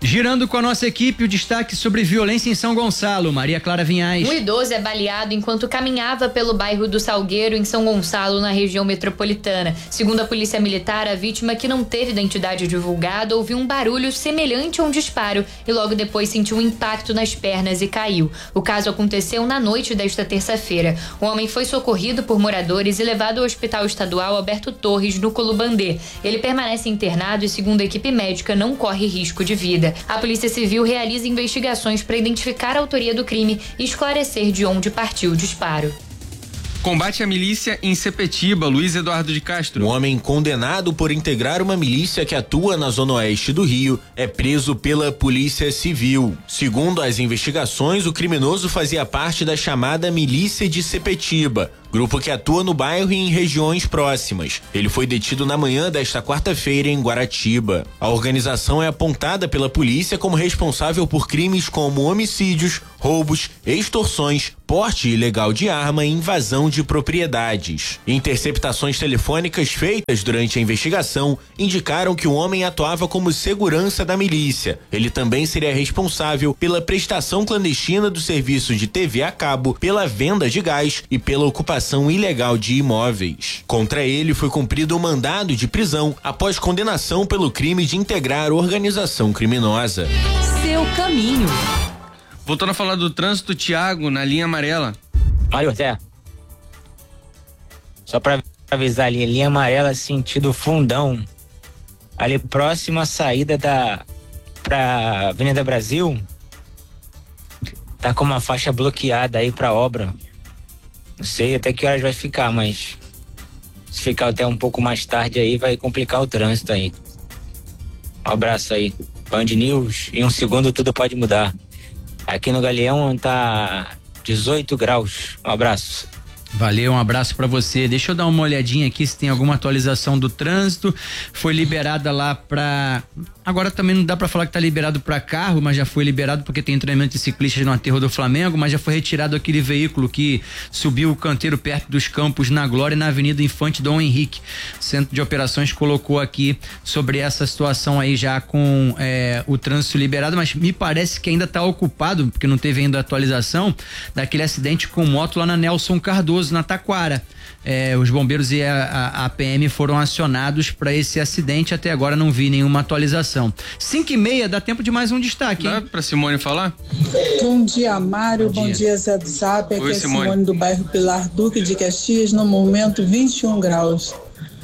Girando com a nossa equipe, o destaque sobre violência em São Gonçalo. Maria Clara Vinhais.
Um idoso é baleado enquanto caminhava pelo bairro do Salgueiro, em São Gonçalo, na região metropolitana. Segundo a polícia militar, a vítima, que não teve identidade divulgada, ouviu um barulho semelhante a um disparo e logo depois sentiu um impacto nas pernas e caiu. O caso aconteceu na noite desta terça-feira. O homem foi socorrido por moradores e levado ao Hospital Estadual Alberto Torres, no Colubandê. Ele permanece internado e, segundo a equipe médica, não corre risco de vida. A Polícia Civil realiza investigações para identificar a autoria do crime e esclarecer de onde partiu o disparo.
Combate à milícia em Sepetiba, Luiz Eduardo de Castro.
Um homem condenado por integrar uma milícia que atua na zona oeste do Rio é preso pela Polícia Civil. Segundo as investigações, o criminoso fazia parte da chamada Milícia de Sepetiba, grupo que atua no bairro e em regiões próximas. Ele foi detido na manhã desta quarta-feira em Guaratiba. A organização é apontada pela polícia como responsável por crimes como homicídios, roubos, extorsões, porte ilegal de arma e invasão de propriedades. Interceptações telefônicas feitas durante a investigação indicaram que o homem atuava como segurança da milícia. Ele também seria responsável pela prestação clandestina do serviço de TV a cabo, pela venda de gás e pela ocupação ilegal de imóveis. Contra ele foi cumprido um mandado de prisão após condenação pelo crime de integrar organização criminosa.
Seu caminho.
Voltando a falar do trânsito, Thiago, na linha amarela.
Mário Zé, só pra avisar ali, linha amarela sentido Fundão, ali próxima à saída pra Avenida Brasil, tá com uma faixa bloqueada aí pra obra. Não sei até que horas vai ficar, mas se ficar até um pouco mais tarde aí vai complicar o trânsito aí. Um abraço aí, Band News, em um segundo tudo pode mudar. Aqui no Galeão tá 18 graus. Um abraço.
Valeu, um abraço pra você. Deixa eu dar uma olhadinha aqui se tem alguma atualização do trânsito. Foi liberada lá pra... Agora também não dá pra falar que tá liberado pra carro, mas já foi liberado porque tem treinamento de ciclistas no aterro do Flamengo, mas já foi retirado aquele veículo que subiu o canteiro perto dos campos na Glória, na Avenida Infante Dom Henrique. Centro de Operações colocou aqui sobre essa situação aí já com o trânsito liberado, mas me parece que ainda tá ocupado, porque não teve ainda atualização, daquele acidente com moto lá na Nelson Cardoso, na Taquara. Os bombeiros e a PM foram acionados para esse acidente, até agora não vi nenhuma atualização. 5h30, dá tempo de mais um destaque.
Dá pra Simone falar?
Bom dia, Mário, bom dia, Zé do Zap, aqui é Simone do bairro Pilar Duque de Caxias, no momento 21 graus.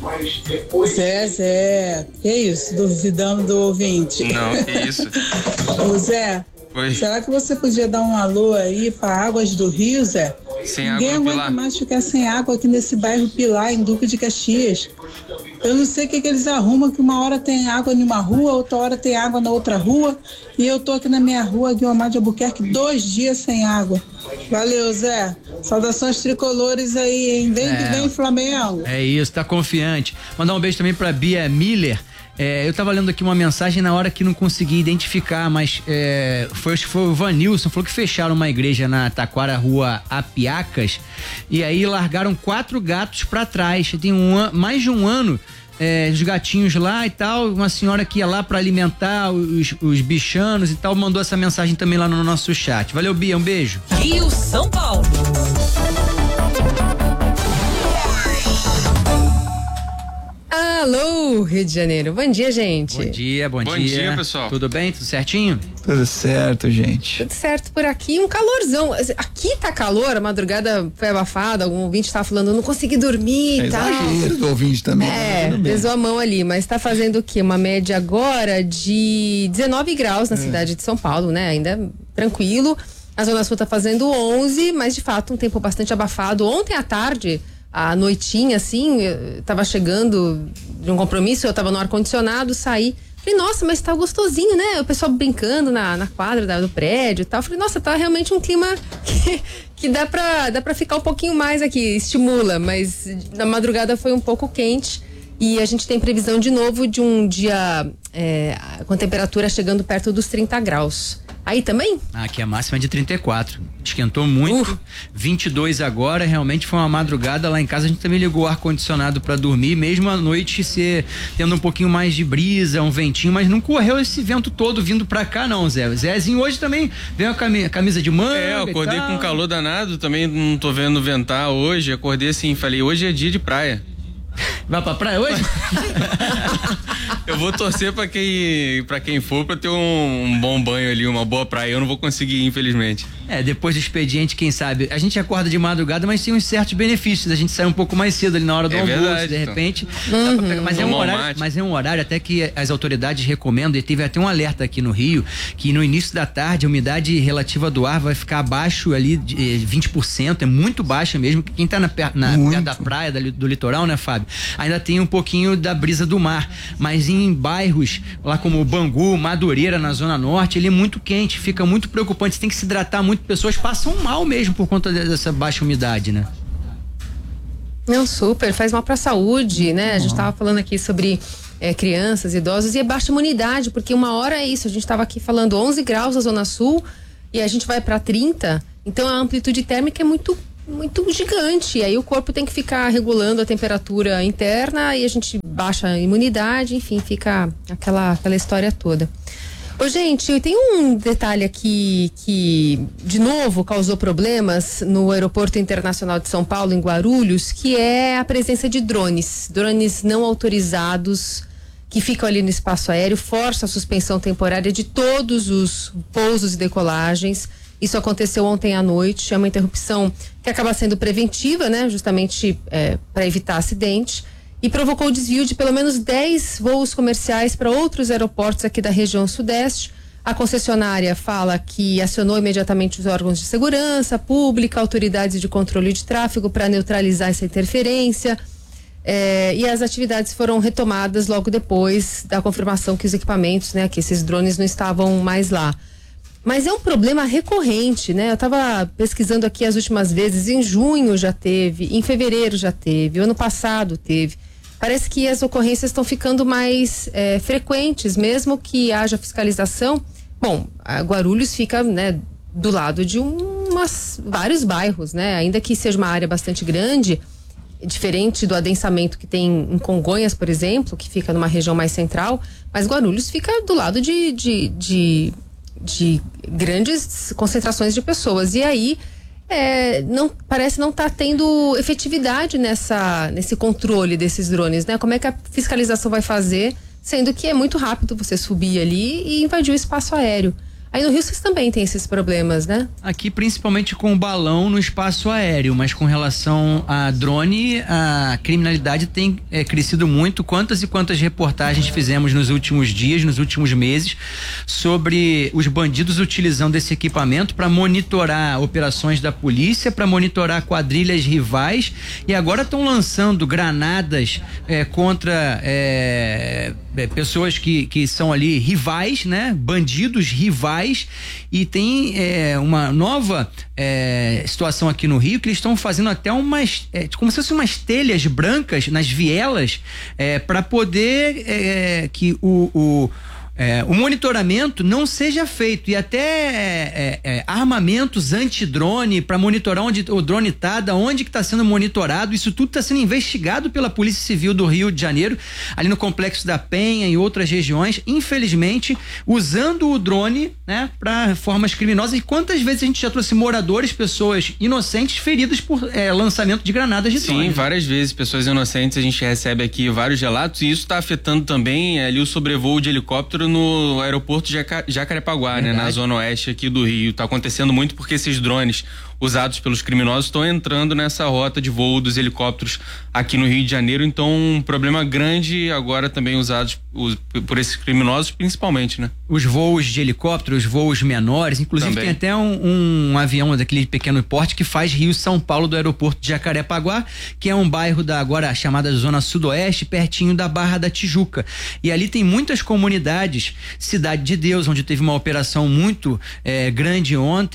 Zé, que isso? Duvidando do ouvinte.
Não, que isso.
Ô Zé, será que você podia dar um alô aí para Águas do Rio, Zé?
Sem
Ninguém
água no
aguenta
Pilar.
mais ficar sem água aqui nesse bairro Pilar, em Duque de Caxias. Eu não sei o que eles arrumam, que uma hora tem água em uma rua, outra hora tem água na outra rua, e eu tô aqui na minha rua, Guilherme de Albuquerque, 2 dias sem água. Valeu, Zé. Saudações tricolores aí, hein? Vem Flamengo.
É isso, tá confiante. Mandar um beijo também pra Bia Miller. Eu tava lendo aqui uma mensagem na hora que não consegui identificar, mas foi o Vanilson, falou que fecharam uma igreja na Taquara, Rua Apiacas, e aí largaram 4 gatos pra trás. Tem mais de um ano, os gatinhos lá e tal, uma senhora que ia lá pra alimentar os bichanos e tal, mandou essa mensagem também lá no nosso chat. Valeu, Bia, um beijo.
Rio, São Paulo.
Alô, Rio de Janeiro. Bom dia, gente.
Bom dia,
Bom dia, pessoal.
Tudo bem? Tudo certinho?
Tudo certo, gente.
Tudo certo por aqui, um calorzão. Aqui tá calor, a madrugada foi abafada, algum ouvinte tava falando, não consegui dormir e tal.
Exagero do ouvinte também.
Pesou a mão ali, mas tá fazendo o quê? Uma média agora de 19 graus na cidade de São Paulo, né? Ainda tranquilo. A Zona Sul tá fazendo 11, mas de fato um tempo bastante abafado. Ontem à tarde, à noitinha, assim, eu tava chegando de um compromisso, eu tava no ar-condicionado, saí. Falei, nossa, mas tá gostosinho, né? O pessoal brincando na quadra do prédio e tal. Falei, nossa, tá realmente um clima que dá pra ficar um pouquinho mais aqui, estimula, mas na madrugada foi um pouco quente e a gente tem previsão de novo de um dia com temperatura chegando perto dos 30 graus. Aí também?
Aqui a máxima é de 34. Esquentou muito. 22 agora. Realmente foi uma madrugada. Lá em casa a gente também ligou o ar-condicionado para dormir, mesmo à noite tendo um pouquinho mais de brisa, um ventinho, mas não correu esse vento todo vindo pra cá, não, Zé. O Zezinho hoje também veio a camisa de manga.
Eu acordei com calor danado, também não tô vendo ventar hoje. Acordei assim, falei, hoje é dia de praia.
Vai pra praia hoje?
Eu vou torcer pra quem for pra ter um bom banho ali, uma boa praia. Eu não vou conseguir, infelizmente.
Depois do expediente, quem sabe? A gente acorda de madrugada, mas tem uns certos benefícios. A gente sai um pouco mais cedo ali na hora do almoço,
verdade,
de repente.
Então.
Mas é um horário até que as autoridades recomendam, e teve até um alerta aqui no Rio, que no início da tarde a umidade relativa do ar vai ficar abaixo ali de 20%, é muito baixa mesmo. Quem tá perto da praia, do litoral, né, Fábio? Ainda tem um pouquinho da brisa do mar, mas em bairros lá como Bangu, Madureira, na Zona Norte, ele é muito quente, fica muito preocupante, você tem que se hidratar muito, pessoas passam mal mesmo por conta dessa baixa umidade, né?
Não, super, faz mal pra saúde, né? A gente tava falando aqui sobre crianças, idosos, e é baixa imunidade, porque uma hora é isso, a gente tava aqui falando 11 graus na Zona Sul, e a gente vai pra 30, então a amplitude térmica é muito gigante, e aí o corpo tem que ficar regulando a temperatura interna e a gente baixa a imunidade, enfim, fica aquela história toda. Ô, gente, tem um detalhe aqui que de novo causou problemas no Aeroporto Internacional de São Paulo, em Guarulhos, que é a presença de drones não autorizados que ficam ali no espaço aéreo, força a suspensão temporária de todos os pousos e decolagens. Isso aconteceu ontem à noite, é uma interrupção que acaba sendo preventiva, né? Justamente para evitar acidente, e provocou o desvio de pelo menos 10 voos comerciais para outros aeroportos aqui da região sudeste. A concessionária fala que acionou imediatamente os órgãos de segurança pública, autoridades de controle de tráfego para neutralizar essa interferência. E as atividades foram retomadas logo depois da confirmação que os equipamentos, né, que esses drones não estavam mais lá. Mas é um problema recorrente, né? Eu estava pesquisando aqui as últimas vezes, em junho já teve, em fevereiro já teve, ano passado teve. Parece que as ocorrências estão ficando mais frequentes, mesmo que haja fiscalização. Bom, a Guarulhos fica, né, do lado de vários bairros, né? Ainda que seja uma área bastante grande, diferente do adensamento que tem em Congonhas, por exemplo, que fica numa região mais central, mas Guarulhos fica do lado de grandes concentrações de pessoas, e aí parece não estar tendo efetividade nesse controle desses drones, né? Como é que a fiscalização vai fazer, sendo que é muito rápido você subir ali e invadir o espaço aéreo? Aí no Rio vocês também tem esses problemas, né?
Aqui principalmente com o balão no espaço aéreo, mas com relação a drone, a criminalidade tem crescido muito. Quantas e quantas reportagens fizemos nos últimos dias, nos últimos meses, sobre os bandidos utilizando esse equipamento para monitorar operações da polícia, para monitorar quadrilhas rivais, e agora estão lançando granadas contra pessoas que são ali rivais, né? Bandidos rivais. E tem uma nova situação aqui no Rio, que eles estão fazendo até como se fossem umas telhas brancas nas vielas, para poder que o monitoramento não seja feito, e até armamentos anti-drone para monitorar onde o drone está, da onde que está sendo monitorado. Isso tudo está sendo investigado pela Polícia Civil do Rio de Janeiro, ali no Complexo da Penha e outras regiões, infelizmente usando o drone, né, para formas criminosas. E quantas vezes a gente já trouxe moradores, pessoas inocentes feridas por lançamento de granadas de drone?
Sim, várias vezes pessoas inocentes, a gente recebe aqui vários relatos, e isso está afetando também ali o sobrevoo de helicóptero no aeroporto de Jacarepaguá, né, na zona oeste aqui do Rio. Tá acontecendo muito porque esses drones usados pelos criminosos estão entrando nessa rota de voo dos helicópteros aqui no Rio de Janeiro, então um problema grande agora também usados por esses criminosos, principalmente, né?
Os voos de helicóptero, os voos menores, inclusive também. Tem até um avião daquele pequeno porte que faz Rio-São Paulo do aeroporto de Jacarepaguá, que é um bairro da agora chamada Zona Sudoeste, pertinho da Barra da Tijuca. E ali tem muitas comunidades, Cidade de Deus, onde teve uma operação muito grande ontem,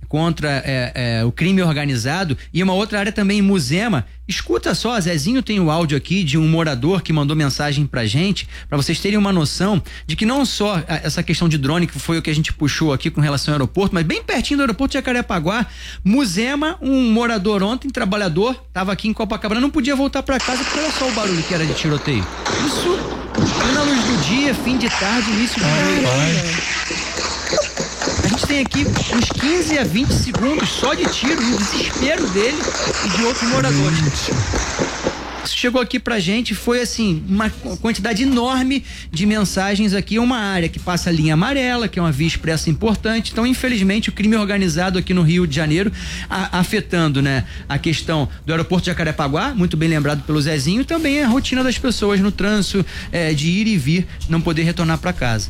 contra o crime organizado, e uma outra área também em Muzema. Escuta só, Zezinho tem o áudio aqui de um morador que mandou mensagem pra gente, pra vocês terem uma noção de que não só essa questão de drone, que foi o que a gente puxou aqui com relação ao aeroporto, mas bem pertinho do aeroporto de Jacarepaguá, Muzema, um morador ontem, trabalhador, tava aqui em Copacabana, não podia voltar pra casa porque olha só o barulho que era de tiroteio. Isso na luz do dia, fim de tarde, início de noite. A gente tem aqui uns 15 a 20 segundos só de tiro, no desespero dele e de outros moradores. Isso chegou aqui pra gente, foi assim, uma quantidade enorme de mensagens aqui, uma área que passa a linha amarela, que é uma via expressa importante. Então, infelizmente, o crime organizado aqui no Rio de Janeiro, afetando, né, a questão do aeroporto de Jacarepaguá, muito bem lembrado pelo Zezinho, também a rotina das pessoas no trânsito, de ir e vir, não poder retornar pra casa.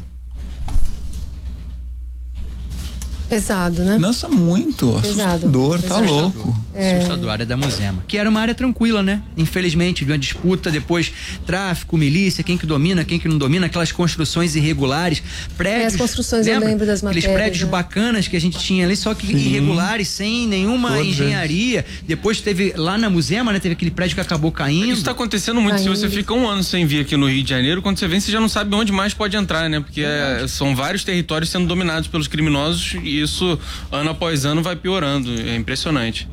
Pesado, né?
Nossa, muito. Assustador, tá louco.
Assustador, a área da Muzema. Que era uma área tranquila, né? Infelizmente, de uma disputa, depois tráfico, milícia, quem que domina, quem que não domina, aquelas construções irregulares, prédios.
As construções, eu lembro das matérias.
Aqueles prédios bacanas que a gente tinha ali, só que irregulares, sem nenhuma engenharia. Depois teve, lá na Muzema, né? Teve aquele prédio que acabou caindo.
Isso tá acontecendo muito. Se você fica um ano sem vir aqui no Rio de Janeiro, quando você vem, você já não sabe onde mais pode entrar, né? Porque são vários territórios sendo dominados pelos criminosos e isso, ano após ano, vai piorando. É impressionante.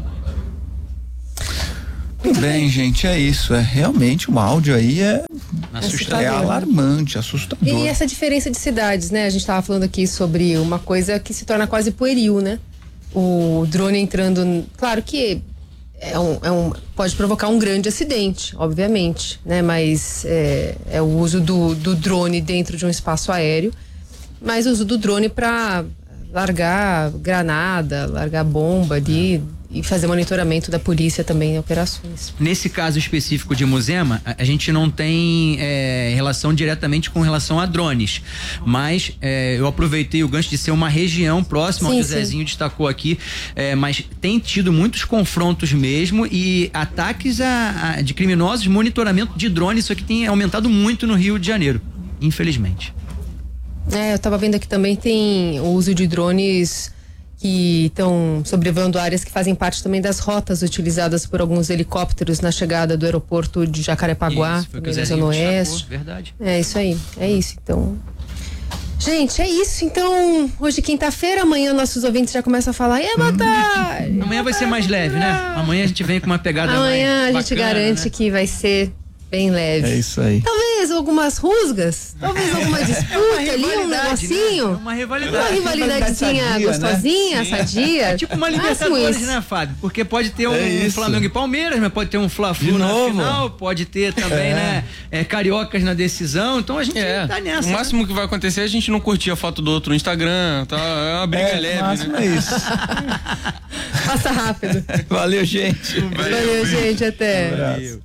Muito bem, gente, é isso. Realmente o áudio aí é alarmante, assustador.
E essa diferença de cidades, né? A gente tava falando aqui sobre uma coisa que se torna quase pueril, né? O drone entrando, claro que pode provocar um grande acidente, obviamente, né? Mas é o uso do drone dentro de um espaço aéreo, mas o uso do drone para largar granada, largar bomba ali e fazer monitoramento da polícia também em operações.
Nesse caso específico de Muzema, a gente não tem relação diretamente com relação a drones, mas eu aproveitei o gancho de ser uma região próxima, onde o Zezinho destacou aqui, mas tem tido muitos confrontos mesmo e ataques de criminosos, monitoramento de drones, isso aqui tem aumentado muito no Rio de Janeiro, infelizmente.
Eu tava vendo aqui também tem o uso de drones que estão sobrevoando áreas que fazem parte também das rotas utilizadas por alguns helicópteros na chegada do aeroporto de Jacarepaguá, na Zona Oeste.
Verdade.
É isso aí, é isso. Então, gente, é isso. Então, hoje quinta-feira, amanhã nossos ouvintes já começam a falar,
amanhã vai ser mais leve, né? Amanhã a gente vem com uma pegada
amanhã
mais
a gente
bacana,
garante, né, que vai ser bem leve.
É isso aí.
Talvez algumas rusgas, talvez alguma disputa ali, um negocinho.
Né? Uma rivalidade.
Uma rivalidadezinha sadia,
né?
gostosinha, sadia.
É tipo uma Libertadores, né, Fábio? Porque pode ter um Flamengo e Palmeiras, mas pode ter um Fla-Flu na final, pode ter também, né, cariocas na decisão, então a gente tá nessa.
O máximo que vai acontecer é a gente não curtir a foto do outro no Instagram, tá? É uma briga leve,
o máximo
né?
É isso.
Passa rápido.
Valeu, gente.
Valeu, gente, até.
Um abraço.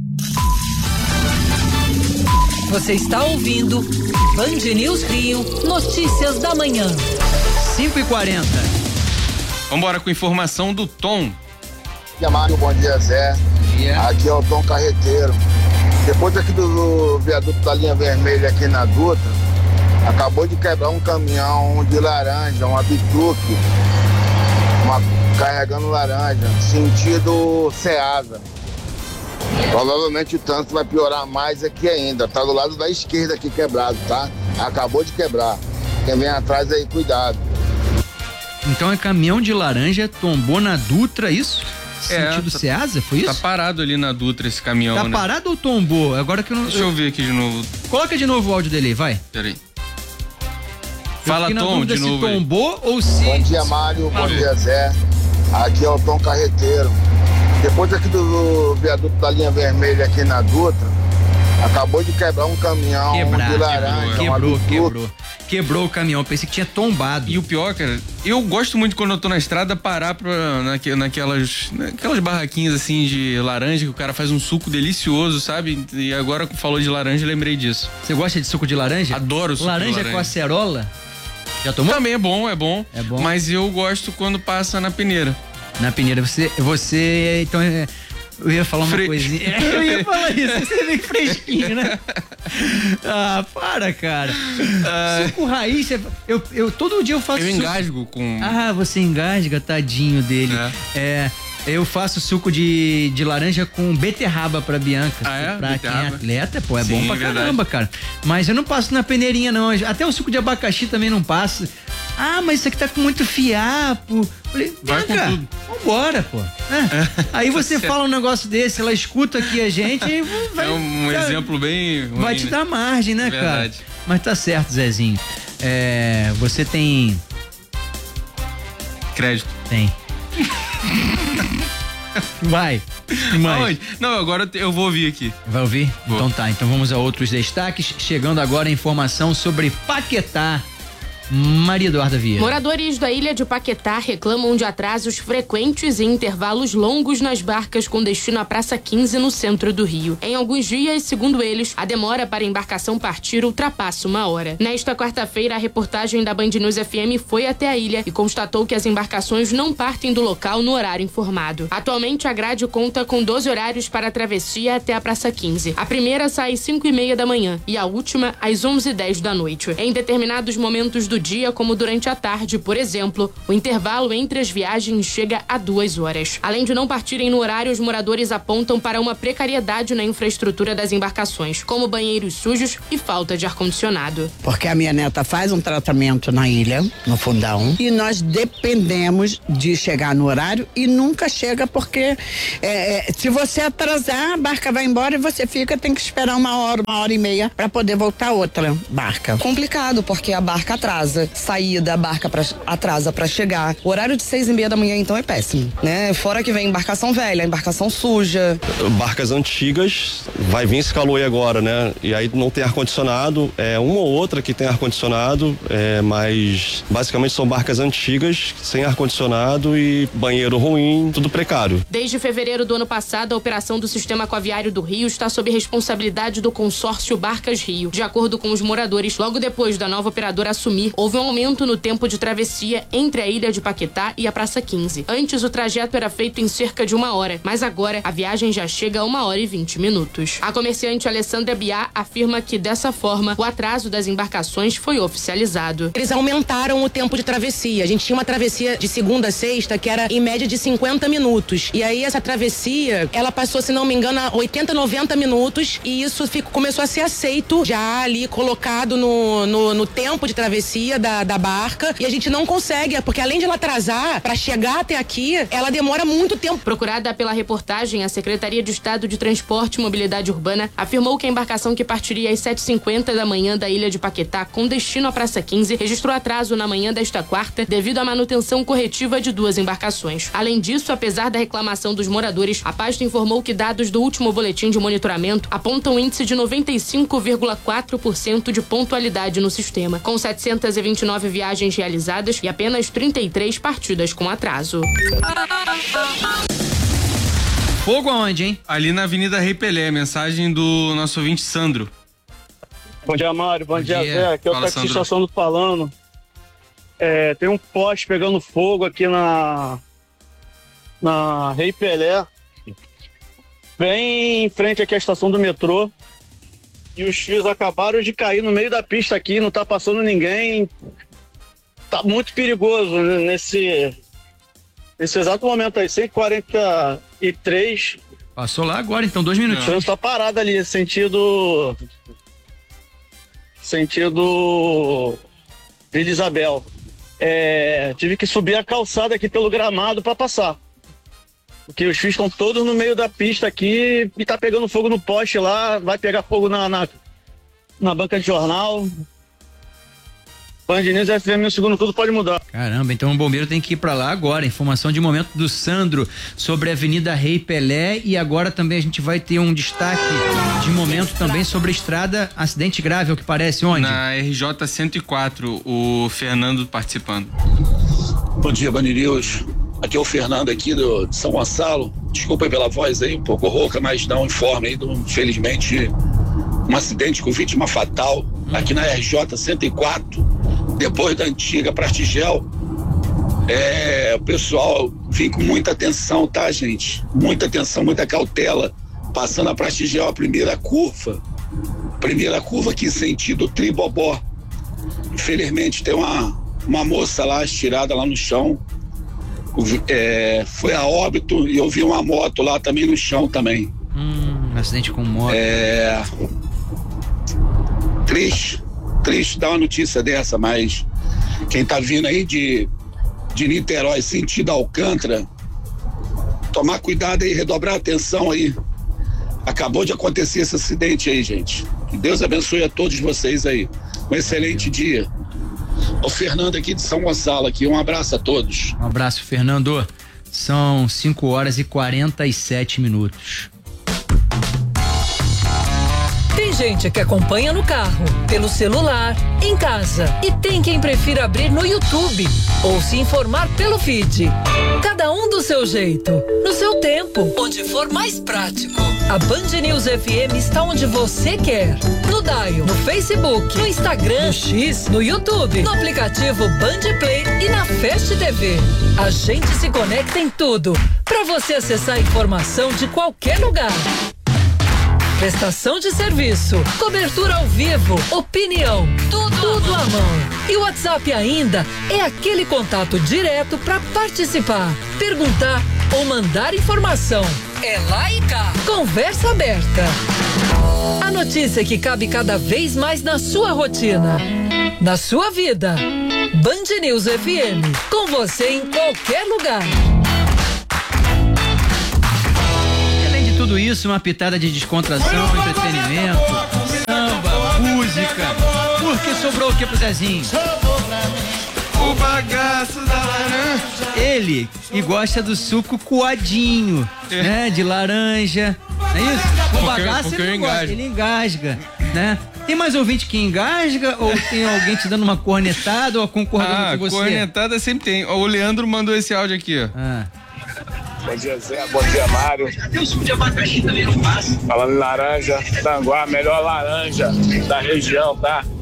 Você está ouvindo Band News Rio, notícias da manhã.
5h40.
Vambora com informação do Tom.
Bom dia, Mário, bom dia, Zé. Aqui é o Tom Carreteiro. Depois aqui do viaduto da linha vermelha aqui na Dutra, acabou de quebrar um caminhão de laranja, uma bituque, carregando laranja, sentido Ceasa. Provavelmente o trânsito vai piorar mais aqui ainda. Tá do lado da esquerda aqui quebrado, tá? Acabou de quebrar. Quem vem atrás aí, cuidado.
Então é caminhão de laranja, tombou na Dutra, isso? Sentido Ceasa, foi isso?
Tá parado ali na Dutra esse caminhão,
Tá parado ou tombou? Agora que eu não...
Deixa eu ver aqui de novo.
Coloca de novo o áudio dele aí, vai.
Peraí. Fala, Tom, de novo.
Se tombou ou se...
Bom dia, Mário, bom dia, Zé. Aqui é o Tom Carreteiro. Depois aqui do viaduto da linha vermelha aqui na Dutra, acabou de quebrar um caminhão de laranja.
Quebrou o caminhão, pensei que tinha tombado.
E o pior, cara, eu gosto muito quando eu tô na estrada parar naquelas barraquinhas assim de laranja, que o cara faz um suco delicioso, sabe? E agora que falou de laranja, eu lembrei disso.
Você gosta de suco de laranja?
Adoro suco
laranja
de laranja.
Com acerola? Já tomou?
Também é bom. É bom. Mas eu gosto quando passa na peneira.
Na peneira, você então eu ia falar uma coisinha. Eu ia falar isso, você é bem fresquinho, né? Ah, para, cara. Suco raiz, eu todo dia eu faço
Eu engasgo com...
Ah, você engasga, tadinho dele. Eu faço suco de laranja com beterraba pra Bianca. Pra beterraba. Quem é atleta, pô, é bom pra caramba, cara. Mas eu não passo na peneirinha, não. Até o suco de abacaxi também não passo. Ah, mas isso aqui tá com muito fiapo. Falei, Bianca, vambora, pô. Aí você fala um negócio desse, ela escuta aqui a gente e vai...
É um exemplo bem ruim,
vai te dar margem, né, cara? Mas tá certo, Zezinho. Você tem...
Crédito.
Tem. Vai.
Mas... Não, agora eu vou ouvir aqui.
Vai ouvir? Vou. Então tá, então vamos a outros destaques. Chegando agora a informação sobre Paquetá. Maria Eduarda Vieira.
Moradores da ilha de Paquetá reclamam de atrasos frequentes e intervalos longos nas barcas com destino à Praça 15 no centro do Rio. Em alguns dias, segundo eles, a demora para a embarcação partir ultrapassa 1 hora. Nesta quarta-feira, a reportagem da Band News FM foi até a ilha e constatou que as embarcações não partem do local no horário informado. Atualmente, a grade conta com 12 horários para a travessia até a Praça 15. A primeira sai às 5:30 da manhã e a última às 11:10 da noite. Em determinados momentos do dia, como durante a tarde, por exemplo, o intervalo entre as viagens chega a 2 horas. Além de não partirem no horário, os moradores apontam para uma precariedade na infraestrutura das embarcações, como banheiros sujos e falta de ar-condicionado.
Porque a minha neta faz um tratamento na ilha, no fundão, e nós dependemos de chegar no horário e nunca chega porque se você atrasar, a barca vai embora e você tem que esperar 1h30 para poder voltar outra barca.
Complicado, porque a barca atrasa. Saída, a barca atrasa pra chegar. O horário de 6:30 da manhã, então, é péssimo, né? Fora que vem embarcação velha, embarcação suja.
Barcas antigas, vai vir esse calor aí agora, né? E aí não tem ar-condicionado, uma ou outra que tem ar-condicionado, mas basicamente são barcas antigas, sem ar-condicionado e banheiro ruim, tudo precário.
Desde fevereiro do ano passado, a operação do Sistema Aquaviário do Rio está sob responsabilidade do consórcio Barcas Rio. De acordo com os moradores, logo depois da nova operadora assumir, houve um aumento no tempo de travessia entre a ilha de Paquetá e a Praça 15. Antes, o trajeto era feito em cerca de 1 hora, mas agora a viagem já chega a 1h20. A comerciante Alessandra Biá afirma que, dessa forma, o atraso das embarcações foi oficializado.
Eles aumentaram o tempo de travessia. A gente tinha uma travessia de segunda a sexta que era em média de 50 minutos. E aí essa travessia, ela passou, se não me engano, a 80, 90 minutos e isso começou a ser aceito já ali colocado no tempo de travessia da barca e a gente não consegue, porque além de ela atrasar para chegar até aqui, ela demora muito tempo.
Procurada pela reportagem, a Secretaria de Estado de Transporte e Mobilidade Urbana afirmou que a embarcação que partiria às 7:50 da manhã da ilha de Paquetá com destino à Praça 15 registrou atraso na manhã desta quarta devido à manutenção corretiva de 2 embarcações. Além disso, apesar da reclamação dos moradores, a pasta informou que dados do último boletim de monitoramento apontam um índice de 95,4% de pontualidade no sistema, com 729 viagens realizadas e apenas 33 partidas com atraso.
Fogo aonde, hein?
Ali na Avenida Rei Pelé, mensagem do nosso ouvinte Sandro.
Bom dia, Mário. Bom dia, Zé. Aqui é o taxista Sandro falando. Tem um poste pegando fogo aqui na Rei Pelé, bem em frente aqui à estação do metrô. E os fios acabaram de cair no meio da pista aqui, não tá passando ninguém. Tá muito perigoso nesse exato momento aí, 143.
Passou lá agora, então, 2 minutinhos.
O trânsito tá parado ali, sentido Vila Isabel. Tive que subir a calçada aqui pelo gramado para passar. Porque os fios estão todos no meio da pista aqui e tá pegando fogo no poste lá, vai pegar fogo na banca de jornal. Band News FM no segundo turno pode mudar.
Caramba, então o bombeiro tem que ir pra lá agora. Informação de momento do Sandro sobre a Avenida Rei Pelé e agora também a gente vai ter um destaque de momento também sobre a estrada, acidente grave, ao que parece, onde?
Na RJ 104, o Fernando participando.
Bom dia, Band News. Aqui é o Fernando aqui de São Gonçalo. Desculpa pela voz aí, um pouco rouca, mas dá um informe aí, infelizmente, um acidente com vítima fatal aqui na RJ 104, depois da antiga Prastigel. O pessoal vem com muita atenção, tá, gente? Muita atenção, muita cautela, passando a Prastigel, a primeira curva. Primeira curva aqui, sentido Tribobó. Infelizmente tem uma moça lá estirada lá no chão. Foi a óbito e eu vi uma moto lá também no chão também.
Um acidente com moto.
Triste dar uma notícia dessa, mas quem tá vindo aí de Niterói sentido Alcântara, tomar cuidado aí, redobrar a atenção aí. Acabou de acontecer esse acidente aí, gente. Que Deus abençoe a todos vocês aí. Um excelente dia. O Fernando aqui de São Gonçalo aqui, um abraço a todos.
Um abraço, Fernando. São 5h47.
Tem gente que acompanha no carro, pelo celular, em casa. E tem quem prefira abrir no YouTube ou se informar pelo feed. Cada um do seu jeito, no seu tempo, onde for mais prático. A Band News FM está onde você quer. No Dial, no Facebook, no Instagram, no X, no YouTube, no aplicativo Band Play e na Fast TV. A gente se conecta em tudo, para você acessar a informação de qualquer lugar. Prestação de serviço, cobertura ao vivo, opinião, tudo à mão. E o WhatsApp ainda é aquele contato direto para participar, perguntar ou mandar informação. É lá e cá. Conversa aberta. A notícia que cabe cada vez mais na sua rotina, na sua vida. Band News FM, com você em qualquer lugar.
Tudo isso, uma pitada de descontração, entretenimento, samba, música. Porque sobrou o que pro Zezinho?
O bagaço da laranja.
Ele que gosta do suco coadinho, né? De laranja. Não é isso? O bagaço ele não gosta, ele engasga, né? Tem mais ouvinte que engasga ou tem alguém te dando uma cornetada ou concordando com você?
Cornetada sempre tem. O Leandro mandou esse áudio aqui, ó.
Bom dia, Zé. Bom dia, Mário. Falando em laranja, Tanguá, melhor laranja da região, tá?